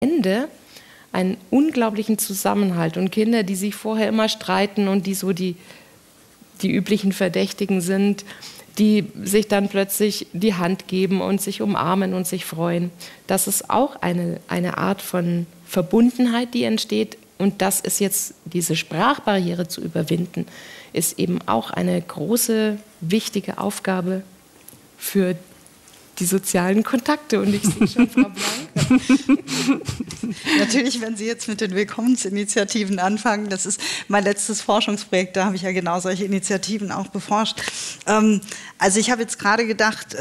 Ende einen unglaublichen Zusammenhalt. Und Kinder, die sich vorher immer streiten und die so die üblichen Verdächtigen sind, die sich dann plötzlich die Hand geben und sich umarmen und sich freuen. Das ist auch eine Art von Verbundenheit, die entsteht. Und das ist jetzt, diese Sprachbarriere zu überwinden, ist eben auch eine große, wichtige Aufgabe für die sozialen Kontakte. Und ich sehe schon Frau Blank. Natürlich, wenn Sie jetzt mit den Willkommensinitiativen anfangen, das ist mein letztes Forschungsprojekt, da habe ich ja genau solche Initiativen auch beforscht. Also ich habe jetzt gerade gedacht,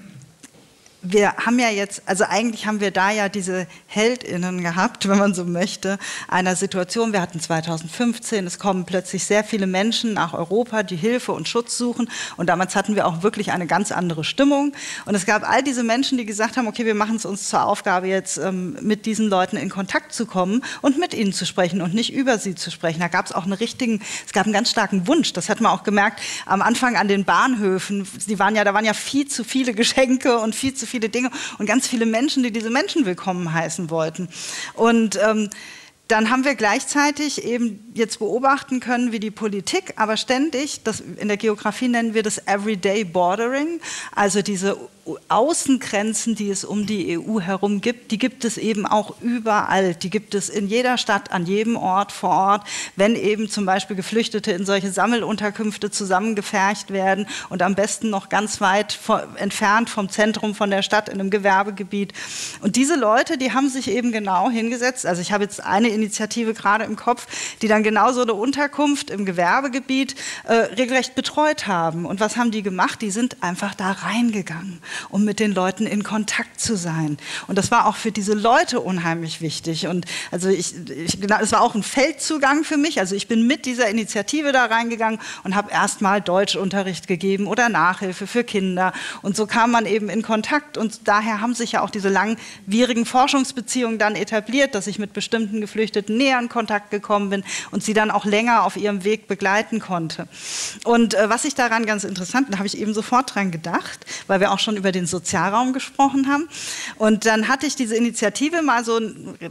wir haben ja jetzt, also eigentlich haben wir da ja diese HeldInnen gehabt, wenn man so möchte, einer Situation. Wir hatten 2015, es kommen plötzlich sehr viele Menschen nach Europa, die Hilfe und Schutz suchen. Und damals hatten wir auch wirklich eine ganz andere Stimmung. Und es gab all diese Menschen, die gesagt haben, okay, wir machen es uns zur Aufgabe, jetzt mit diesen Leuten in Kontakt zu kommen und mit ihnen zu sprechen und nicht über sie zu sprechen. Da gab es auch es gab einen ganz starken Wunsch. Das hat man auch gemerkt am Anfang an den Bahnhöfen. Da waren ja viel zu viele Geschenke und viel zu viele Dinge und ganz viele Menschen, die diese Menschen willkommen heißen wollten. Und dann haben wir gleichzeitig eben jetzt beobachten können, wie die Politik aber ständig, in der Geografie nennen wir das Everyday Bordering, also diese Außengrenzen, die es um die EU herum gibt, die gibt es eben auch überall. Die gibt es in jeder Stadt, an jedem Ort, vor Ort, wenn eben zum Beispiel Geflüchtete in solche Sammelunterkünfte zusammengefercht werden und am besten noch ganz weit entfernt vom Zentrum von der Stadt in einem Gewerbegebiet. Und diese Leute, die haben sich eben genau hingesetzt, also ich habe jetzt eine Initiative gerade im Kopf, die dann genau so eine Unterkunft im Gewerbegebiet regelrecht betreut haben. Und was haben die gemacht? Die sind einfach da reingegangen, um mit den Leuten in Kontakt zu sein. Und das war auch für diese Leute unheimlich wichtig. Und also es war auch ein Feldzugang für mich. Also ich bin mit dieser Initiative da reingegangen und habe erstmal Deutschunterricht gegeben oder Nachhilfe für Kinder. Und so kam man eben in Kontakt. Und daher haben sich ja auch diese langwierigen Forschungsbeziehungen dann etabliert, dass ich mit bestimmten Geflüchteten näher in Kontakt gekommen bin und sie dann auch länger auf ihrem Weg begleiten konnte. Und was ich daran ganz interessant, da habe ich eben sofort dran gedacht, weil wir auch schon über den Sozialraum gesprochen haben. Und dann hatte ich diese Initiative mal so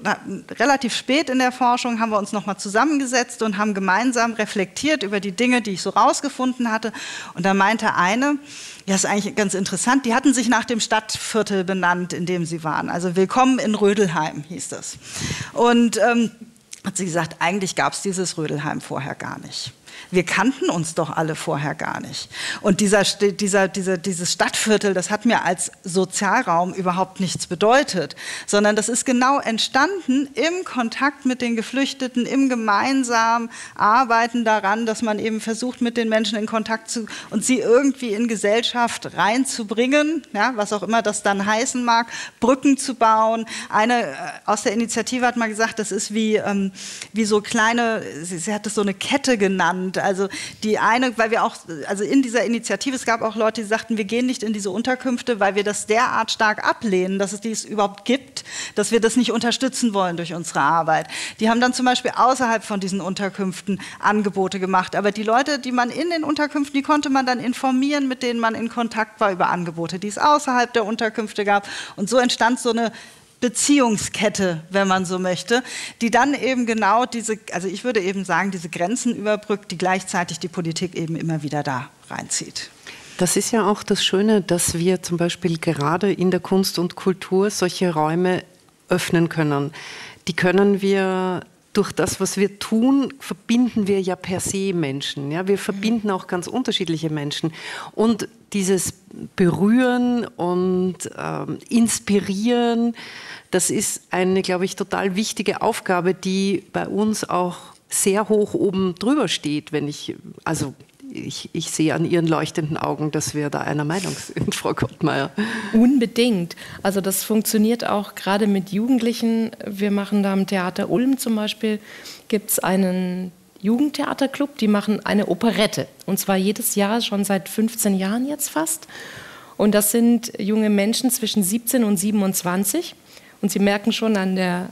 relativ spät in der Forschung, haben wir uns nochmal zusammengesetzt und haben gemeinsam reflektiert über die Dinge, die ich so rausgefunden hatte. Und da meinte eine, ja, ist eigentlich ganz interessant, die hatten sich nach dem Stadtviertel benannt, in dem sie waren. Also Willkommen in Rödelheim hieß das. Und hat sie gesagt, eigentlich gab es dieses Rödelheim vorher gar nicht. Wir kannten uns doch alle vorher gar nicht. Und dieses Stadtviertel, das hat mir als Sozialraum überhaupt nichts bedeutet, sondern das ist genau entstanden im Kontakt mit den Geflüchteten, im gemeinsamen Arbeiten daran, dass man eben versucht, mit den Menschen in Kontakt zu und sie irgendwie in Gesellschaft reinzubringen, ja, was auch immer das dann heißen mag, Brücken zu bauen. Eine aus der Initiative hat mal gesagt, das ist wie so kleine, sie hat es so eine Kette genannt. Also die eine, weil wir auch, also in dieser Initiative, es gab auch Leute, die sagten, wir gehen nicht in diese Unterkünfte, weil wir das derart stark ablehnen, dass es dies überhaupt gibt, dass wir das nicht unterstützen wollen durch unsere Arbeit. Die haben dann zum Beispiel außerhalb von diesen Unterkünften Angebote gemacht. Aber die Leute, die man in den Unterkünften, die konnte man dann informieren, mit denen man in Kontakt war über Angebote, die es außerhalb der Unterkünfte gab. Und so entstand so eine Beziehungskette, wenn man so möchte, die dann eben genau also ich würde eben sagen, diese Grenzen überbrückt, die gleichzeitig die Politik eben immer wieder da reinzieht. Das ist ja auch das Schöne, dass wir zum Beispiel gerade in der Kunst und Kultur solche Räume öffnen können. Die können wir durch das, was wir tun, verbinden wir ja per se Menschen. Ja? Wir verbinden auch ganz unterschiedliche Menschen. Und dieses Berühren und Inspirieren, das ist eine, glaube ich, total wichtige Aufgabe, die bei uns auch sehr hoch oben drüber steht, ich sehe an Ihren leuchtenden Augen, dass wir da einer Meinung sind, Frau Gottmeier. Unbedingt. Also das funktioniert auch gerade mit Jugendlichen. Wir machen da am Theater Ulm zum Beispiel, gibt es einen Jugendtheaterclub, die machen eine Operette. Und zwar jedes Jahr, schon seit 15 Jahren jetzt fast. Und das sind junge Menschen zwischen 17 und 27. Und Sie merken schon an der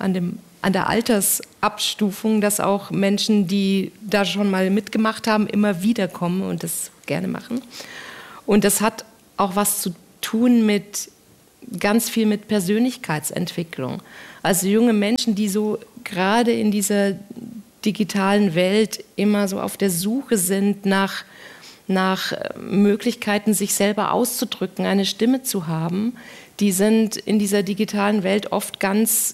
Altersabstufung, dass auch Menschen, die da schon mal mitgemacht haben, immer wieder kommen und das gerne machen. Und das hat auch was zu tun mit ganz viel mit Persönlichkeitsentwicklung. Also junge Menschen, die so gerade in dieser digitalen Welt immer so auf der Suche sind nach Möglichkeiten, sich selber auszudrücken, eine Stimme zu haben, die sind in dieser digitalen Welt oft ganz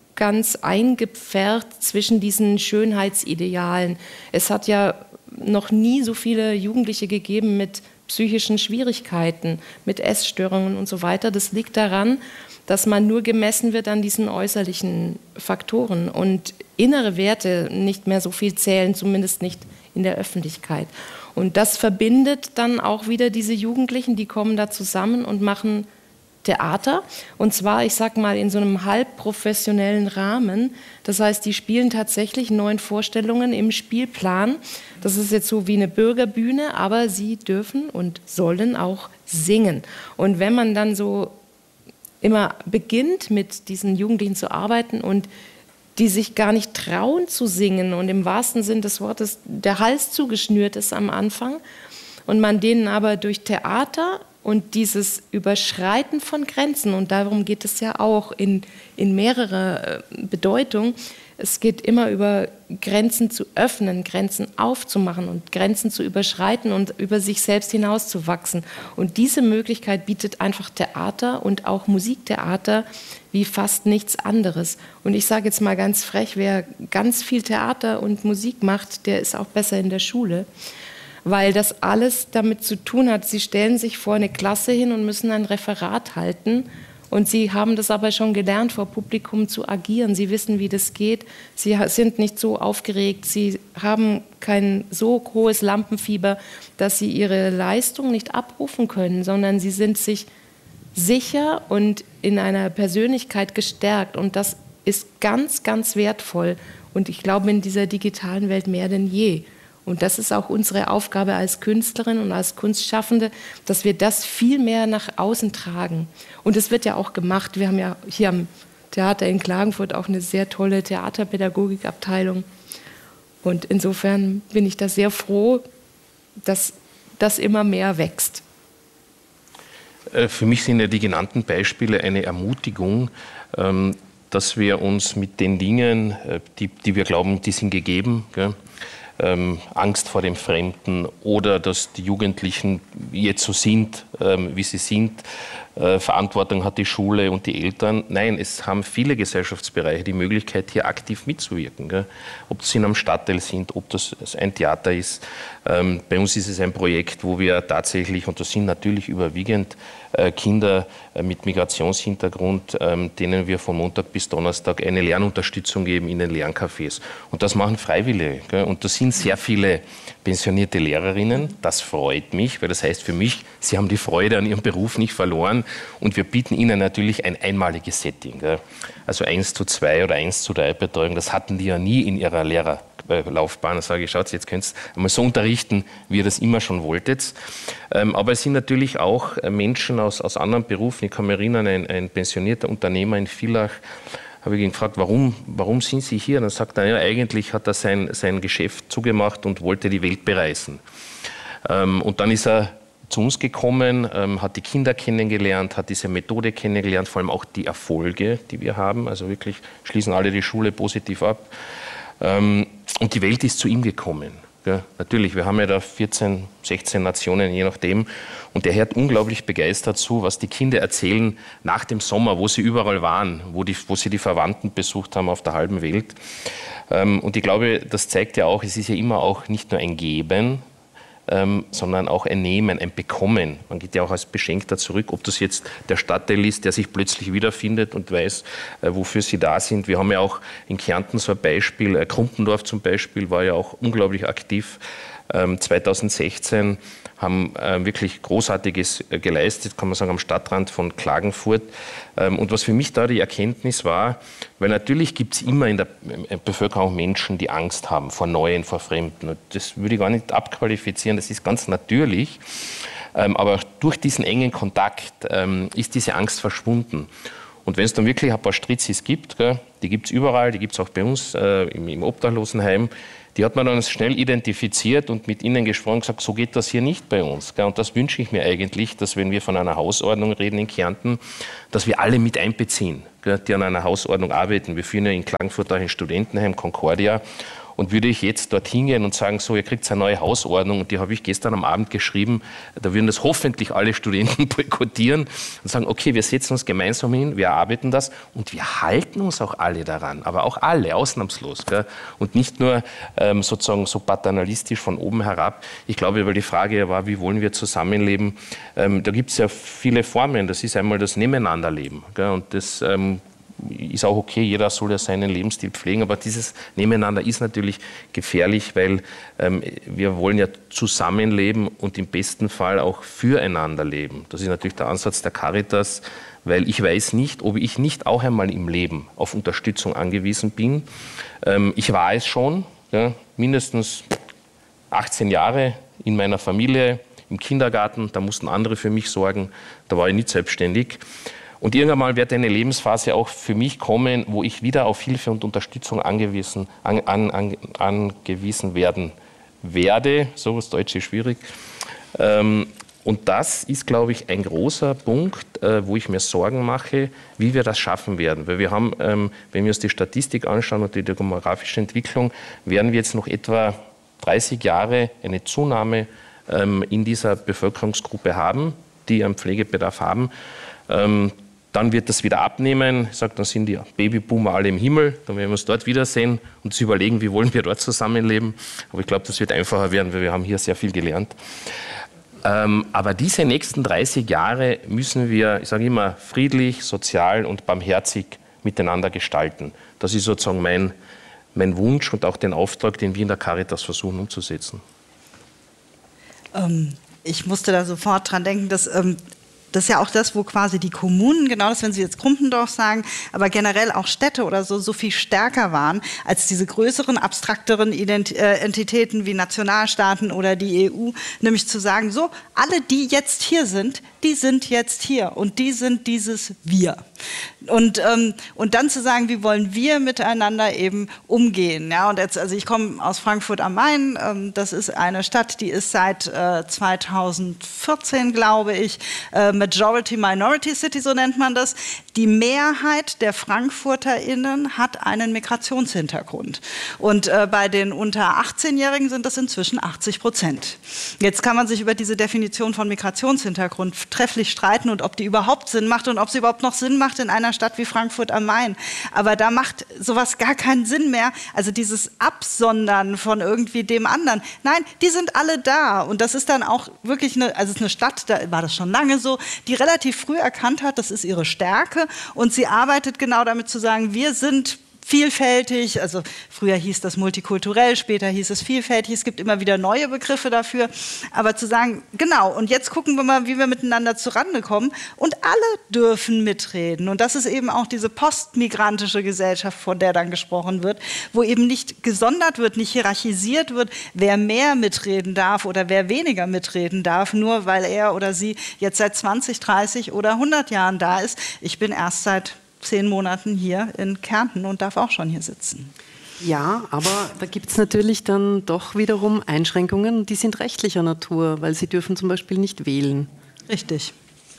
eingepfercht zwischen diesen Schönheitsidealen. Es hat ja noch nie so viele Jugendliche gegeben mit psychischen Schwierigkeiten, mit Essstörungen und so weiter. Das liegt daran, dass man nur gemessen wird an diesen äußerlichen Faktoren und innere Werte nicht mehr so viel zählen, zumindest nicht in der Öffentlichkeit. Und das verbindet dann auch wieder diese Jugendlichen, die kommen da zusammen und machen Theater. Und zwar, ich sag mal, in so einem halbprofessionellen Rahmen. Das heißt, die spielen tatsächlich 9 Vorstellungen im Spielplan. Das ist jetzt so wie eine Bürgerbühne, aber sie dürfen und sollen auch singen. Und wenn man dann so immer beginnt, mit diesen Jugendlichen zu arbeiten und die sich gar nicht trauen zu singen und im wahrsten Sinn des Wortes der Hals zugeschnürt ist am Anfang und man denen aber durch Theater und dieses Überschreiten von Grenzen, und darum geht es ja auch in mehrerer Bedeutung, es geht immer über Grenzen zu öffnen, Grenzen aufzumachen und Grenzen zu überschreiten und über sich selbst hinauszuwachsen. Und diese Möglichkeit bietet einfach Theater und auch Musiktheater wie fast nichts anderes. Und ich sage jetzt mal ganz frech, wer ganz viel Theater und Musik macht, der ist auch besser in der Schule, weil das alles damit zu tun hat. Sie stellen sich vor eine Klasse hin und müssen ein Referat halten. Und sie haben das aber schon gelernt, vor Publikum zu agieren. Sie wissen, wie das geht. Sie sind nicht so aufgeregt. Sie haben kein so hohes Lampenfieber, dass sie ihre Leistung nicht abrufen können, sondern sie sind sich sicher und in einer Persönlichkeit gestärkt. Und das ist ganz, ganz wertvoll. Und ich glaube, in dieser digitalen Welt mehr denn je. Und das ist auch unsere Aufgabe als Künstlerin und als Kunstschaffende, dass wir das viel mehr nach außen tragen. Und es wird ja auch gemacht. Wir haben ja hier am Theater in Klagenfurt auch eine sehr tolle Theaterpädagogikabteilung. Und insofern bin ich da sehr froh, dass das immer mehr wächst. Für mich sind ja die genannten Beispiele eine Ermutigung, dass wir uns mit den Dingen, die wir glauben, die sind gegeben, gell? Angst vor dem Fremden oder dass die Jugendlichen jetzt so sind, wie sie sind. Verantwortung hat die Schule und die Eltern. Nein, es haben viele Gesellschaftsbereiche die Möglichkeit, hier aktiv mitzuwirken. Gell? Ob das in einem Stadtteil sind, ob das ein Theater ist. Bei uns ist es ein Projekt, wo wir tatsächlich, und das sind natürlich überwiegend Kinder mit Migrationshintergrund, denen wir von Montag bis Donnerstag eine Lernunterstützung geben in den Lerncafés. Und das machen Freiwillige. Gell? Und das sind sehr viele pensionierte Lehrerinnen. Das freut mich, weil das heißt für mich, sie haben die Freude an ihrem Beruf nicht verloren. Und wir bieten ihnen natürlich ein einmaliges Setting. Gell? Also 1:2 oder 1:3 Betreuung, das hatten die ja nie in ihrer Lehrerlaufbahn. Da sage ich, schaut, jetzt könnt ihr einmal so unterrichten, wie ihr das immer schon wolltet. Aber es sind natürlich auch Menschen aus anderen Berufen. Ich kann mich erinnern, ein pensionierter Unternehmer in Villach, habe ich ihn gefragt, warum sind Sie hier? Und dann sagt er, ja, eigentlich hat er sein Geschäft zugemacht und wollte die Welt bereisen. Und dann ist er zu uns gekommen, hat die Kinder kennengelernt, hat diese Methode kennengelernt, vor allem auch die Erfolge, die wir haben. Also wirklich schließen alle die Schule positiv ab. Und die Welt ist zu ihm gekommen. Ja, natürlich, wir haben ja da 14, 16 Nationen, je nachdem. Und der hört unglaublich begeistert zu, was die Kinder erzählen nach dem Sommer, wo sie überall waren, wo sie die Verwandten besucht haben auf der halben Welt. Und ich glaube, das zeigt ja auch, es ist ja immer auch nicht nur ein Geben, sondern auch ein Nehmen, ein Bekommen. Man geht ja auch als Beschenkter zurück, ob das jetzt der Stadtteil ist, der sich plötzlich wiederfindet und weiß, wofür sie da sind. Wir haben ja auch in Kärnten so ein Beispiel, Krumpendorf zum Beispiel war ja auch unglaublich aktiv. 2016 haben wirklich Großartiges geleistet, kann man sagen, am Stadtrand von Klagenfurt. Und was für mich da die Erkenntnis war, weil natürlich gibt es immer in der Bevölkerung Menschen, die Angst haben vor Neuen, vor Fremden. Und das würde ich gar nicht abqualifizieren, das ist ganz natürlich. Aber durch diesen engen Kontakt ist diese Angst verschwunden. Und wenn es dann wirklich ein paar Stritzis gibt, gell, die gibt es überall, die gibt es auch bei uns im Obdachlosenheim, Die hat man dann schnell identifiziert und mit ihnen gesprochen und gesagt, so geht das hier nicht bei uns. Und das wünsche ich mir eigentlich, dass wenn wir von einer Hausordnung reden in Kärnten, dass wir alle mit einbeziehen, die an einer Hausordnung arbeiten. Wir führen ja in Klagenfurt auch ein Studentenheim, Concordia. Und würde ich jetzt dorthin gehen und sagen, so, ihr kriegt eine neue Hausordnung, und die habe ich gestern am Abend geschrieben, da würden das hoffentlich alle Studenten boykottieren und sagen, okay, wir setzen uns gemeinsam hin, wir erarbeiten das und wir halten uns auch alle daran, aber auch alle, ausnahmslos. Gell? Und nicht nur sozusagen so paternalistisch von oben herab. Ich glaube, weil die Frage ja war, wie wollen wir zusammenleben, da gibt es ja viele Formen. Das ist einmal das Nebeneinanderleben. Gell? Und das ist auch okay, jeder soll ja seinen Lebensstil pflegen, aber dieses Nebeneinander ist natürlich gefährlich, weil wir wollen ja zusammenleben und im besten Fall auch füreinander leben. Das ist natürlich der Ansatz der Caritas, weil ich weiß nicht, ob ich nicht auch einmal im Leben auf Unterstützung angewiesen bin. Ich war es schon, ja, mindestens 18 Jahre in meiner Familie, im Kindergarten, da mussten andere für mich sorgen, da war ich nicht selbstständig. Und irgendwann mal wird eine Lebensphase auch für mich kommen, wo ich wieder auf Hilfe und Unterstützung angewiesen werden werde. So, das Deutsche ist schwierig. Und das ist, glaube ich, ein großer Punkt, wo ich mir Sorgen mache, wie wir das schaffen werden. Weil wir haben, wenn wir uns die Statistik anschauen und die demografische Entwicklung, werden wir jetzt noch etwa 30 Jahre eine Zunahme in dieser Bevölkerungsgruppe haben, die einen Pflegebedarf haben. Dann wird das wieder abnehmen. Ich sage, dann sind die Babyboomer alle im Himmel. Dann werden wir uns dort wiedersehen und uns überlegen, wie wollen wir dort zusammenleben. Aber ich glaube, das wird einfacher werden, weil wir haben hier sehr viel gelernt. Aber diese nächsten 30 Jahre müssen wir, ich sage immer, friedlich, sozial und barmherzig miteinander gestalten. Das ist sozusagen mein Wunsch und auch den Auftrag, den wir in der Caritas versuchen umzusetzen. Ich musste da sofort dran denken, dass das ist ja auch das, wo quasi die Kommunen, genau das, wenn Sie jetzt Krumpendorf sagen, aber generell auch Städte oder so viel stärker waren als diese größeren, abstrakteren Entitäten wie Nationalstaaten oder die EU, nämlich zu sagen, so, alle, die jetzt hier sind, die sind jetzt hier und die sind dieses Wir. Und dann zu sagen, wie wollen wir miteinander eben umgehen. Ja, und jetzt, also ich komme aus Frankfurt am Main, das ist eine Stadt, die ist seit 2014, glaube ich, Majority-Minority City, so nennt man das. Die Mehrheit der FrankfurterInnen hat einen Migrationshintergrund. Und bei den unter 18-Jährigen sind das inzwischen 80%. Jetzt kann man sich über diese Definition von Migrationshintergrund trefflich streiten und ob die überhaupt Sinn macht und ob sie überhaupt noch Sinn macht in einer Stadt wie Frankfurt am Main. Aber da macht sowas gar keinen Sinn mehr. Also dieses Absondern von irgendwie dem anderen. Nein, die sind alle da. Und das ist dann auch wirklich eine Stadt, da war das schon lange so, die relativ früh erkannt hat, das ist ihre Stärke. Und sie arbeitet genau damit zu sagen, wir sind vielfältig, also früher hieß das multikulturell, später hieß es vielfältig, es gibt immer wieder neue Begriffe dafür, aber zu sagen, genau, und jetzt gucken wir mal, wie wir miteinander zurande kommen und alle dürfen mitreden und das ist eben auch diese postmigrantische Gesellschaft, von der dann gesprochen wird, wo eben nicht gesondert wird, nicht hierarchisiert wird, wer mehr mitreden darf oder wer weniger mitreden darf, nur weil er oder sie jetzt seit 20, 30 oder 100 Jahren da ist. Ich bin erst seit 10 Monaten hier in Kärnten und darf auch schon hier sitzen. Ja, aber da gibt es natürlich dann doch wiederum Einschränkungen, die sind rechtlicher Natur, weil sie dürfen zum Beispiel nicht wählen. Richtig.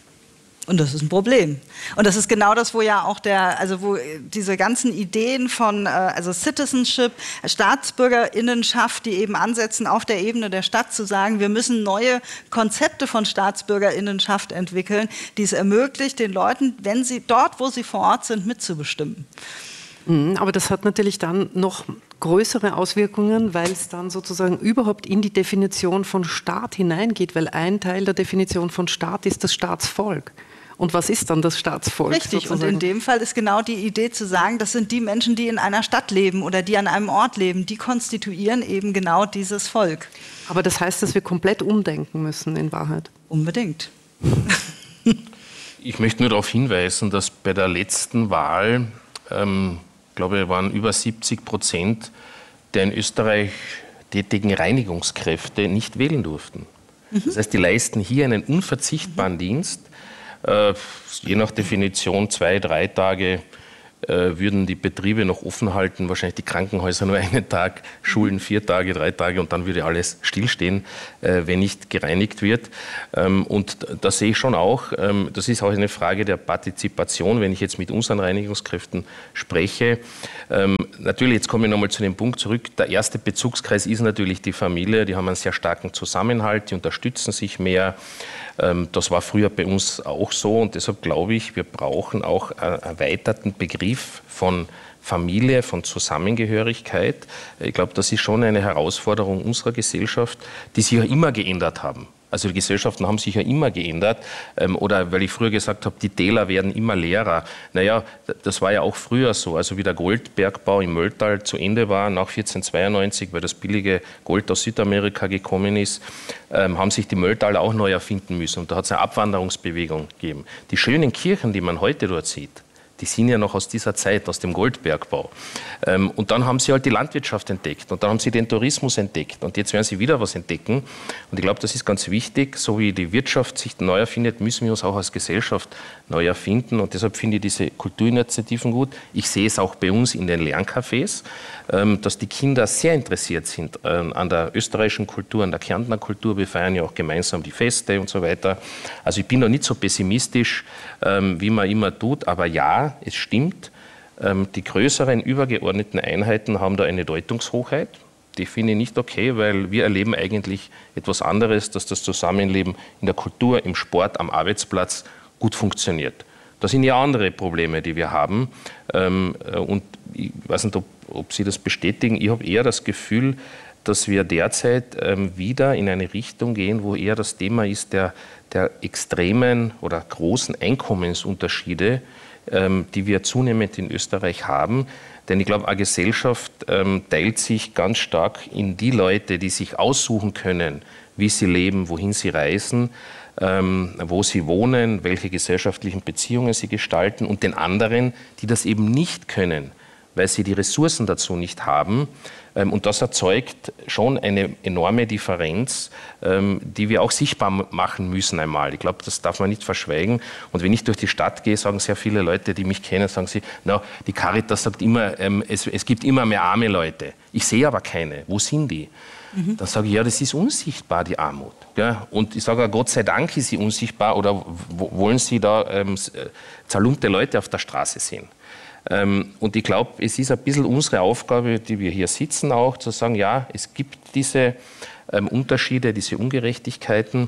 Und das ist ein Problem. Und das ist genau das, wo ja auch wo diese ganzen Ideen von Citizenship, StaatsbürgerInnenschaft, die eben ansetzen, auf der Ebene der Stadt zu sagen, wir müssen neue Konzepte von StaatsbürgerInnenschaft entwickeln, die es ermöglicht, den Leuten, wenn sie dort, wo sie vor Ort sind, mitzubestimmen. Aber das hat natürlich dann noch größere Auswirkungen, weil es dann sozusagen überhaupt in die Definition von Staat hineingeht, weil ein Teil der Definition von Staat ist das Staatsvolk. Und was ist dann das Staatsvolk? Richtig, sozusagen? Und in dem Fall ist genau die Idee zu sagen, das sind die Menschen, die in einer Stadt leben oder die an einem Ort leben, die konstituieren eben genau dieses Volk. Aber das heißt, dass wir komplett umdenken müssen in Wahrheit? Unbedingt. Ich möchte nur darauf hinweisen, dass bei der letzten Wahl, ich glaube, waren über 70% der in Österreich tätigen Reinigungskräfte nicht wählen durften. Das heißt, die leisten hier einen unverzichtbaren Dienst, je nach Definition 2, 3 Tage würden die Betriebe noch offen halten, wahrscheinlich die Krankenhäuser nur einen Tag, Schulen 4 Tage, 3 Tage und dann würde alles stillstehen, wenn nicht gereinigt wird. Und da sehe ich schon auch, das ist auch eine Frage der Partizipation, wenn ich jetzt mit unseren Reinigungskräften spreche. Natürlich, jetzt komme ich nochmal zu dem Punkt zurück, der erste Bezugskreis ist natürlich die Familie, die haben einen sehr starken Zusammenhalt, die unterstützen sich mehr. Das war früher bei uns auch so und deshalb glaube ich, wir brauchen auch einen erweiterten Begriff von Familie, von Zusammengehörigkeit. Ich glaube, das ist schon eine Herausforderung unserer Gesellschaft, die sich ja immer geändert haben. Also die Gesellschaften haben sich ja immer geändert. Oder weil ich früher gesagt habe, die Täler werden immer leerer. Naja, das war ja auch früher so. Also wie der Goldbergbau im Mölltal zu Ende war, nach 1492, weil das billige Gold aus Südamerika gekommen ist, haben sich die Mölltaler auch neu erfinden müssen. Und da hat es eine Abwanderungsbewegung gegeben. Die schönen Kirchen, die man heute dort sieht, die sind ja noch aus dieser Zeit, aus dem Goldbergbau. Und dann haben sie halt die Landwirtschaft entdeckt und dann haben sie den Tourismus entdeckt und jetzt werden sie wieder was entdecken. Und ich glaube, das ist ganz wichtig, so wie die Wirtschaft sich neu erfindet, müssen wir uns auch als Gesellschaft neu erfinden und deshalb finde ich diese Kulturinitiativen gut. Ich sehe es auch bei uns in den Lerncafés, dass die Kinder sehr interessiert sind an der österreichischen Kultur, an der Kärntner Kultur. Wir feiern ja auch gemeinsam die Feste und so weiter. Also ich bin da nicht so pessimistisch, wie man immer tut, aber ja, es stimmt, die größeren übergeordneten Einheiten haben da eine Deutungshochheit. Die finde ich nicht okay, weil wir erleben eigentlich etwas anderes, dass das Zusammenleben in der Kultur, im Sport, am Arbeitsplatz gut funktioniert. Das sind ja andere Probleme, die wir haben. Und ich weiß nicht, ob Sie das bestätigen. Ich habe eher das Gefühl, dass wir derzeit wieder in eine Richtung gehen, wo eher das Thema ist der extremen oder großen Einkommensunterschiede, die wir zunehmend in Österreich haben. Denn ich glaube, eine Gesellschaft teilt sich ganz stark in die Leute, die sich aussuchen können, wie sie leben, wohin sie reisen, wo sie wohnen, welche gesellschaftlichen Beziehungen sie gestalten und den anderen, die das eben nicht können, weil sie die Ressourcen dazu nicht haben. Und das erzeugt schon eine enorme Differenz, die wir auch sichtbar machen müssen einmal. Ich glaube, das darf man nicht verschweigen. Und wenn ich durch die Stadt gehe, sagen sehr viele Leute, die mich kennen, sagen sie, na, die Caritas sagt immer, es gibt immer mehr arme Leute. Ich sehe aber keine. Wo sind die? Dann sage ich, ja, das ist unsichtbar, die Armut. Ja? Und ich sage, Gott sei Dank ist sie unsichtbar oder wollen Sie da zerlumpte Leute auf der Straße sehen? Und ich glaube, es ist ein bisschen unsere Aufgabe, die wir hier sitzen auch, zu sagen, ja, es gibt diese Unterschiede, diese Ungerechtigkeiten,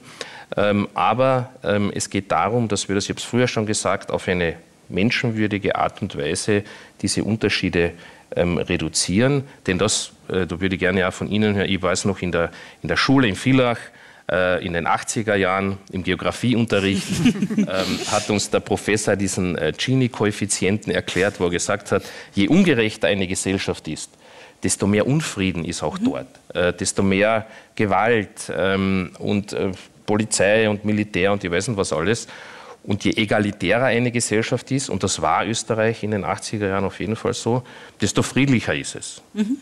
aber es geht darum, dass wir, das ich habe es früher schon gesagt, auf eine menschenwürdige Art und Weise diese Unterschiede reduzieren. Denn das, da würde ich gerne auch von Ihnen hören, ich weiß noch in der Schule in Villach, in den 80er Jahren im Geografieunterricht hat uns der Professor diesen Gini-Koeffizienten erklärt, wo er gesagt hat, je ungerechter eine Gesellschaft ist, desto mehr Unfrieden ist auch dort, desto mehr Gewalt und Polizei und Militär und ich weiß nicht was alles. Und je egalitärer eine Gesellschaft ist, und das war Österreich in den 80er Jahren auf jeden Fall so, desto friedlicher ist es.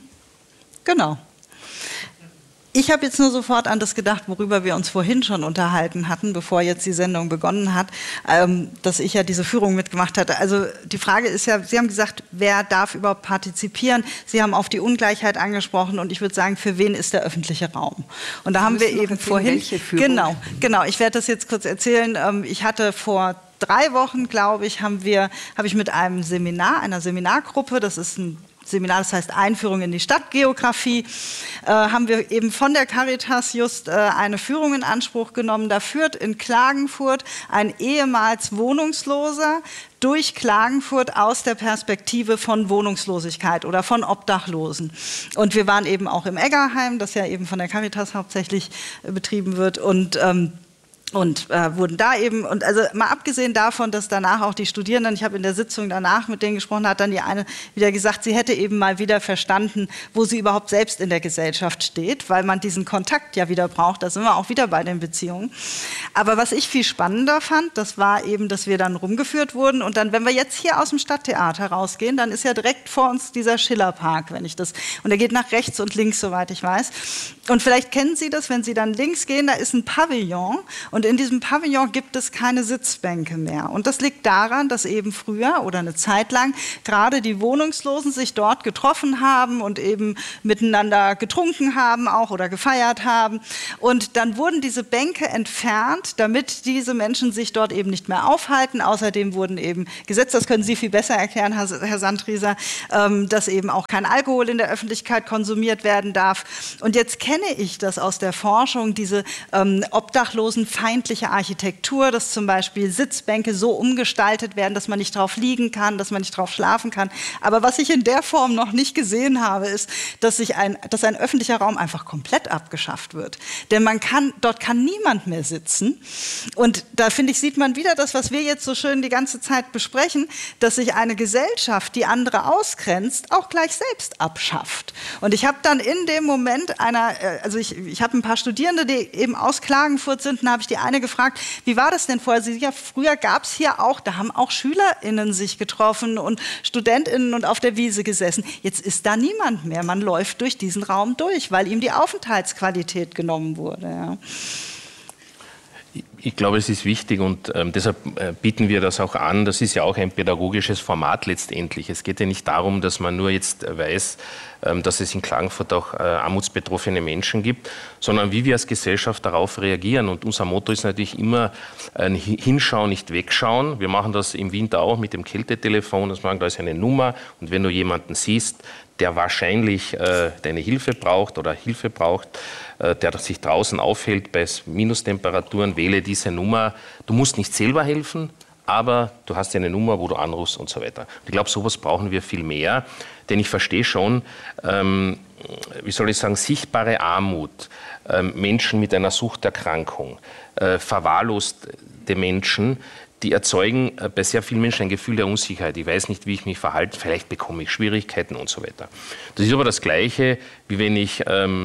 Genau. Ich habe jetzt nur sofort an das gedacht, worüber wir uns vorhin schon unterhalten hatten, bevor jetzt die Sendung begonnen hat, dass ich ja diese Führung mitgemacht hatte. Also die Frage ist ja, Sie haben gesagt, wer darf überhaupt partizipieren? Sie haben auf die Ungleichheit angesprochen und ich würde sagen, für wen ist der öffentliche Raum? Und da haben wir eben vorhin... Welche Führung? Genau. Ich werde das jetzt kurz erzählen. Ich hatte vor 3 Wochen, glaube ich, habe ich mit einem Seminar, einer Seminargruppe, das ist ein Seminar, das heißt Einführung in die Stadtgeografie, haben wir eben von der Caritas just eine Führung in Anspruch genommen. Da führt in Klagenfurt ein ehemals Wohnungsloser durch Klagenfurt aus der Perspektive von Wohnungslosigkeit oder von Obdachlosen. Und wir waren eben auch im Eggerheim, das ja eben von der Caritas hauptsächlich betrieben wird und wurden da eben, und also mal abgesehen davon, dass danach auch die Studierenden, ich habe in der Sitzung danach mit denen gesprochen, hat dann die eine wieder gesagt, sie hätte eben mal wieder verstanden, wo sie überhaupt selbst in der Gesellschaft steht, weil man diesen Kontakt ja wieder braucht, da sind wir auch wieder bei den Beziehungen. Aber was ich viel spannender fand, das war eben, dass wir dann rumgeführt wurden und dann, wenn wir jetzt hier aus dem Stadttheater rausgehen, dann ist ja direkt vor uns dieser Schillerpark, und der geht nach rechts und links, soweit ich weiß. Und vielleicht kennen Sie das, wenn Sie dann links gehen, da ist ein Pavillon und Und in diesem Pavillon gibt es keine Sitzbänke mehr. Und das liegt daran, dass eben früher oder eine Zeit lang gerade die Wohnungslosen sich dort getroffen haben und eben miteinander getrunken haben auch oder gefeiert haben. Und dann wurden diese Bänke entfernt, damit diese Menschen sich dort eben nicht mehr aufhalten. Außerdem wurden eben Gesetze, das können Sie viel besser erklären, Herr Sandrieser, dass eben auch kein Alkohol in der Öffentlichkeit konsumiert werden darf. Und jetzt kenne ich das aus der Forschung, diese obdachlosenfeindliche Architektur, dass zum Beispiel Sitzbänke so umgestaltet werden, dass man nicht drauf liegen kann, dass man nicht drauf schlafen kann. Aber was ich in der Form noch nicht gesehen habe, ist, dass ein öffentlicher Raum einfach komplett abgeschafft wird. Denn dort kann niemand mehr sitzen. Und da, finde ich, sieht man wieder das, was wir jetzt so schön die ganze Zeit besprechen, dass sich eine Gesellschaft, die andere ausgrenzt, auch gleich selbst abschafft. Und ich habe dann in dem Moment ich habe ein paar Studierende, die eben aus Klagenfurt sind, und da habe ich die eine gefragt, wie war das denn vorher? Früher gab es hier auch, da haben auch SchülerInnen sich getroffen und StudentInnen und auf der Wiese gesessen. Jetzt ist da niemand mehr. Man läuft durch diesen Raum durch, weil ihm die Aufenthaltsqualität genommen wurde. Ja. Ich glaube, es ist wichtig und deshalb bieten wir das auch an. Das ist ja auch ein pädagogisches Format letztendlich. Es geht ja nicht darum, dass man nur jetzt weiß, dass es in Klagenfurt auch armutsbetroffene Menschen gibt, sondern wie wir als Gesellschaft darauf reagieren. Und unser Motto ist natürlich immer hinschauen, nicht wegschauen. Wir machen das im Winter auch mit dem Kältetelefon. Da ist eine Nummer und wenn du jemanden siehst, der wahrscheinlich deine Hilfe braucht oder Hilfe braucht, der sich draußen aufhält bei Minustemperaturen, wähle diese Nummer. Du musst nicht selber helfen, aber du hast eine Nummer, wo du anrufst und so weiter. Ich glaube, sowas brauchen wir viel mehr, denn ich verstehe schon, sichtbare Armut, Menschen mit einer Suchterkrankung, verwahrloste Menschen, die erzeugen bei sehr vielen Menschen ein Gefühl der Unsicherheit. Ich weiß nicht, wie ich mich verhalte, vielleicht bekomme ich Schwierigkeiten und so weiter. Das ist aber das Gleiche, wie wenn ich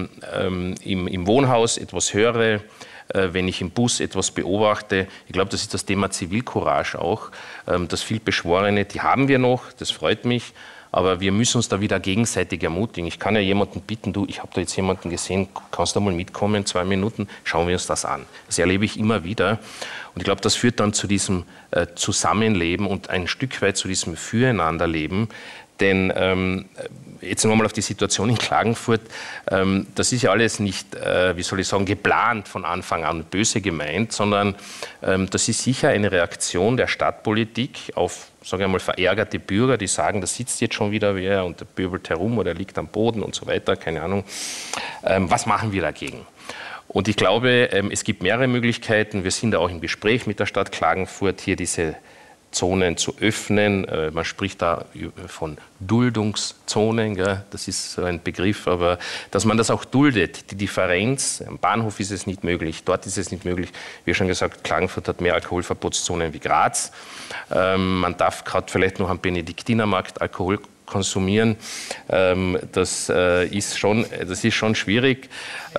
im Wohnhaus etwas höre, wenn ich im Bus etwas beobachte. Ich glaube, das ist das Thema Zivilcourage auch. Das Vielbeschworene, die haben wir noch, das freut mich. Aber wir müssen uns da wieder gegenseitig ermutigen. Ich kann ja jemanden bitten, ich habe da jetzt jemanden gesehen, kannst du mal mitkommen, 2 Minuten, schauen wir uns das an. Das erlebe ich immer wieder. Und ich glaube, das führt dann zu diesem Zusammenleben und ein Stück weit zu diesem Füreinanderleben. Denn jetzt nochmal auf die Situation in Klagenfurt, das ist ja alles nicht, geplant von Anfang an, böse gemeint, sondern das ist sicher eine Reaktion der Stadtpolitik auf, sage ich mal, verärgerte Bürger, die sagen, da sitzt jetzt schon wieder wer und der pöbelt herum oder liegt am Boden und so weiter, keine Ahnung. Was machen wir dagegen? Und ich glaube, es gibt mehrere Möglichkeiten. Wir sind da auch im Gespräch mit der Stadt Klagenfurt, hier diese Zonen zu öffnen. Man spricht da von Duldungszonen, gell? Das ist so ein Begriff, aber dass man das auch duldet. Die Differenz, am Bahnhof ist es nicht möglich, dort ist es nicht möglich. Wie schon gesagt, Klagenfurt hat mehr Alkoholverbotszonen wie Graz. Man darf gerade vielleicht noch am Benediktinermarkt Alkohol konsumieren. Das ist schon schwierig.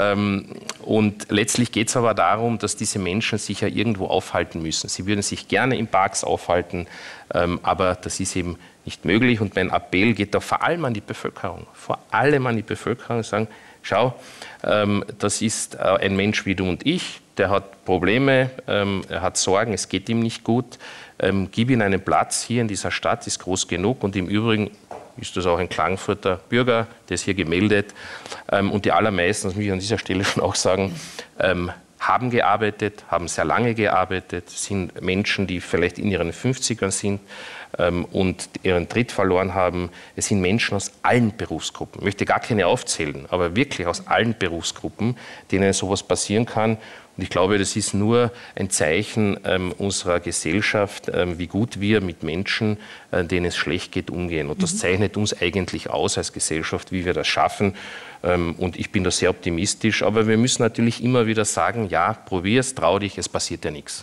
Und letztlich geht es aber darum, dass diese Menschen sich ja irgendwo aufhalten müssen. Sie würden sich gerne in Parks aufhalten, aber das ist eben nicht möglich. Und mein Appell geht da vor allem an die Bevölkerung. Sagen, schau, das ist ein Mensch wie du und ich, der hat Probleme, er hat Sorgen, es geht ihm nicht gut. Gib ihm einen Platz hier in dieser Stadt, ist groß genug und im Übrigen ist das auch ein Klagenfurter Bürger, der ist hier gemeldet. Und die allermeisten, das muss ich an dieser Stelle schon auch sagen, haben gearbeitet, haben sehr lange gearbeitet, sind Menschen, die vielleicht in ihren 50ern sind und ihren Tritt verloren haben. Es sind Menschen aus allen Berufsgruppen. Ich möchte gar keine aufzählen, aber wirklich aus allen Berufsgruppen, denen sowas passieren kann. Und ich glaube, das ist nur ein Zeichen unserer Gesellschaft, wie gut wir mit Menschen, denen es schlecht geht, umgehen. Und das zeichnet uns eigentlich aus als Gesellschaft, wie wir das schaffen. Und ich bin da sehr optimistisch. Aber wir müssen natürlich immer wieder sagen, ja, probier's, trau dich, es passiert ja nichts.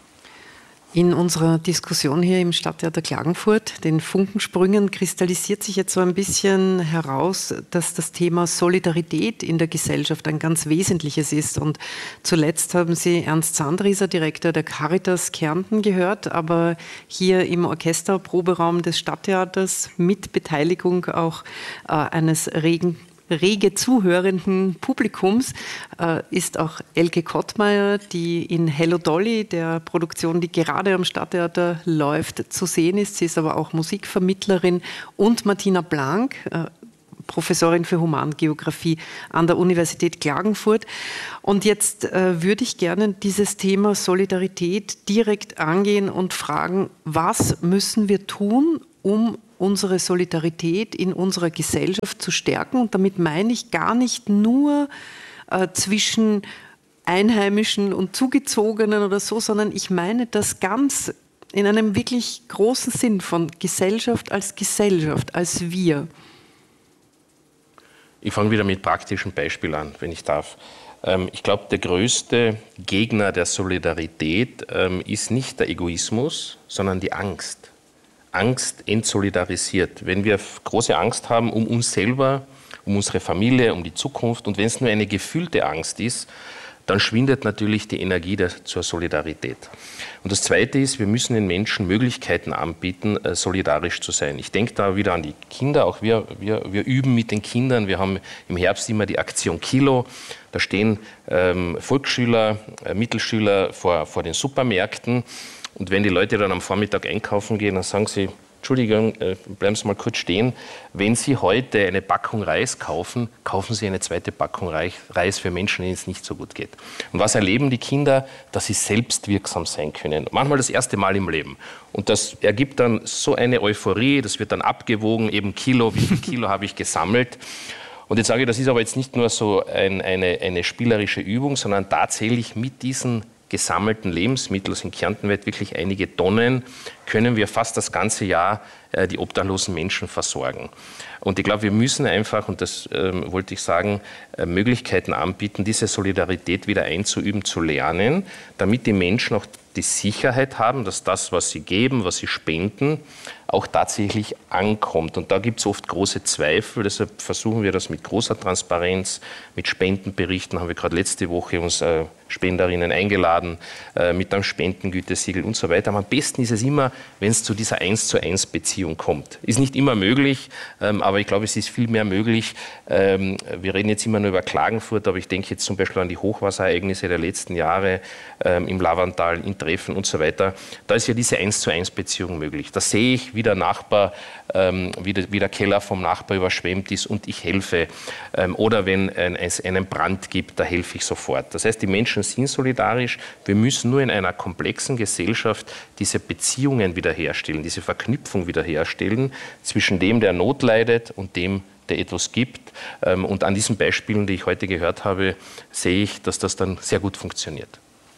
In unserer Diskussion hier im Stadttheater Klagenfurt, den Funkensprüngen, kristallisiert sich jetzt so ein bisschen heraus, dass das Thema Solidarität in der Gesellschaft ein ganz wesentliches ist. Und zuletzt haben Sie Ernst Sandrieser, Direktor der Caritas Kärnten, gehört, aber hier im Orchesterproberaum des Stadttheaters mit Beteiligung auch eines regen rege zuhörenden Publikums ist auch Elke Kottmeier, die in Hello Dolly, der Produktion, die gerade am Stadttheater läuft, zu sehen ist. Sie ist aber auch Musikvermittlerin, und Martina Blank, Professorin für Humangeografie an der Universität Klagenfurt. Und jetzt würde ich gerne dieses Thema Solidarität direkt angehen und fragen, was müssen wir tun, um unsere Solidarität in unserer Gesellschaft zu stärken? Und damit meine ich gar nicht nur zwischen Einheimischen und Zugezogenen oder so, sondern ich meine das ganz in einem wirklich großen Sinn von Gesellschaft, als Wir. Ich fange wieder mit praktischen Beispielen an, wenn ich darf. Ich glaube, der größte Gegner der Solidarität ist nicht der Egoismus, sondern die Angst. Angst entsolidarisiert. Wenn wir große Angst haben um uns selber, um unsere Familie, um die Zukunft, und wenn es nur eine gefühlte Angst ist, dann schwindet natürlich die Energie zur Solidarität. Und das Zweite ist, wir müssen den Menschen Möglichkeiten anbieten, solidarisch zu sein. Ich denke da wieder an die Kinder, auch wir üben mit den Kindern. Wir haben im Herbst immer die Aktion Kilo. Da stehen Volksschüler, Mittelschüler vor den Supermärkten. Und wenn die Leute dann am Vormittag einkaufen gehen, dann sagen sie, Entschuldigung, bleiben Sie mal kurz stehen. Wenn Sie heute eine Packung Reis kaufen, kaufen Sie eine zweite Packung Reis für Menschen, denen es nicht so gut geht. Und was erleben die Kinder? Dass sie selbstwirksam sein können. Manchmal das erste Mal im Leben. Und das ergibt dann so eine Euphorie, das wird dann abgewogen, eben Kilo, wie viel Kilo habe ich gesammelt. Und jetzt sage ich, das ist aber jetzt nicht nur so eine spielerische Übung, sondern tatsächlich mit diesen gesammelten Lebensmittel, also in Kärnten wird wirklich einige Tonnen, können wir fast das ganze Jahr die obdachlosen Menschen versorgen. Und ich glaube, wir müssen einfach, und das wollte ich sagen, Möglichkeiten anbieten, diese Solidarität wieder einzuüben, zu lernen, damit die Menschen auch die Sicherheit haben, dass das, was sie geben, was sie spenden, auch tatsächlich ankommt. Und da gibt es oft große Zweifel, deshalb versuchen wir das mit großer Transparenz, mit Spendenberichten, haben wir gerade letzte Woche uns Spenderinnen eingeladen, mit einem Spendengütesiegel und so weiter. Aber am besten ist es immer, wenn es zu dieser 1:1 Beziehung kommt. Ist nicht immer möglich, aber ich glaube, es ist viel mehr möglich. Wir reden jetzt immer nur über Klagenfurt, aber ich denke jetzt zum Beispiel an die Hochwasserereignisse der letzten Jahre im Lavantal, in Treffen und so weiter. Da ist ja diese 1:1 Beziehung möglich. Da sehe ich, wie der Nachbar, wie der Keller vom Nachbar überschwemmt ist und ich helfe. Oder wenn es einen Brand gibt, da helfe ich sofort. Das heißt, die Menschen sind solidarisch. Wir müssen nur in einer komplexen Gesellschaft diese Beziehungen wiederherstellen, diese Verknüpfung wiederherstellen zwischen dem, der Not leidet, und dem, der etwas gibt. Und an diesen Beispielen, die ich heute gehört habe, sehe ich, dass das dann sehr gut funktioniert.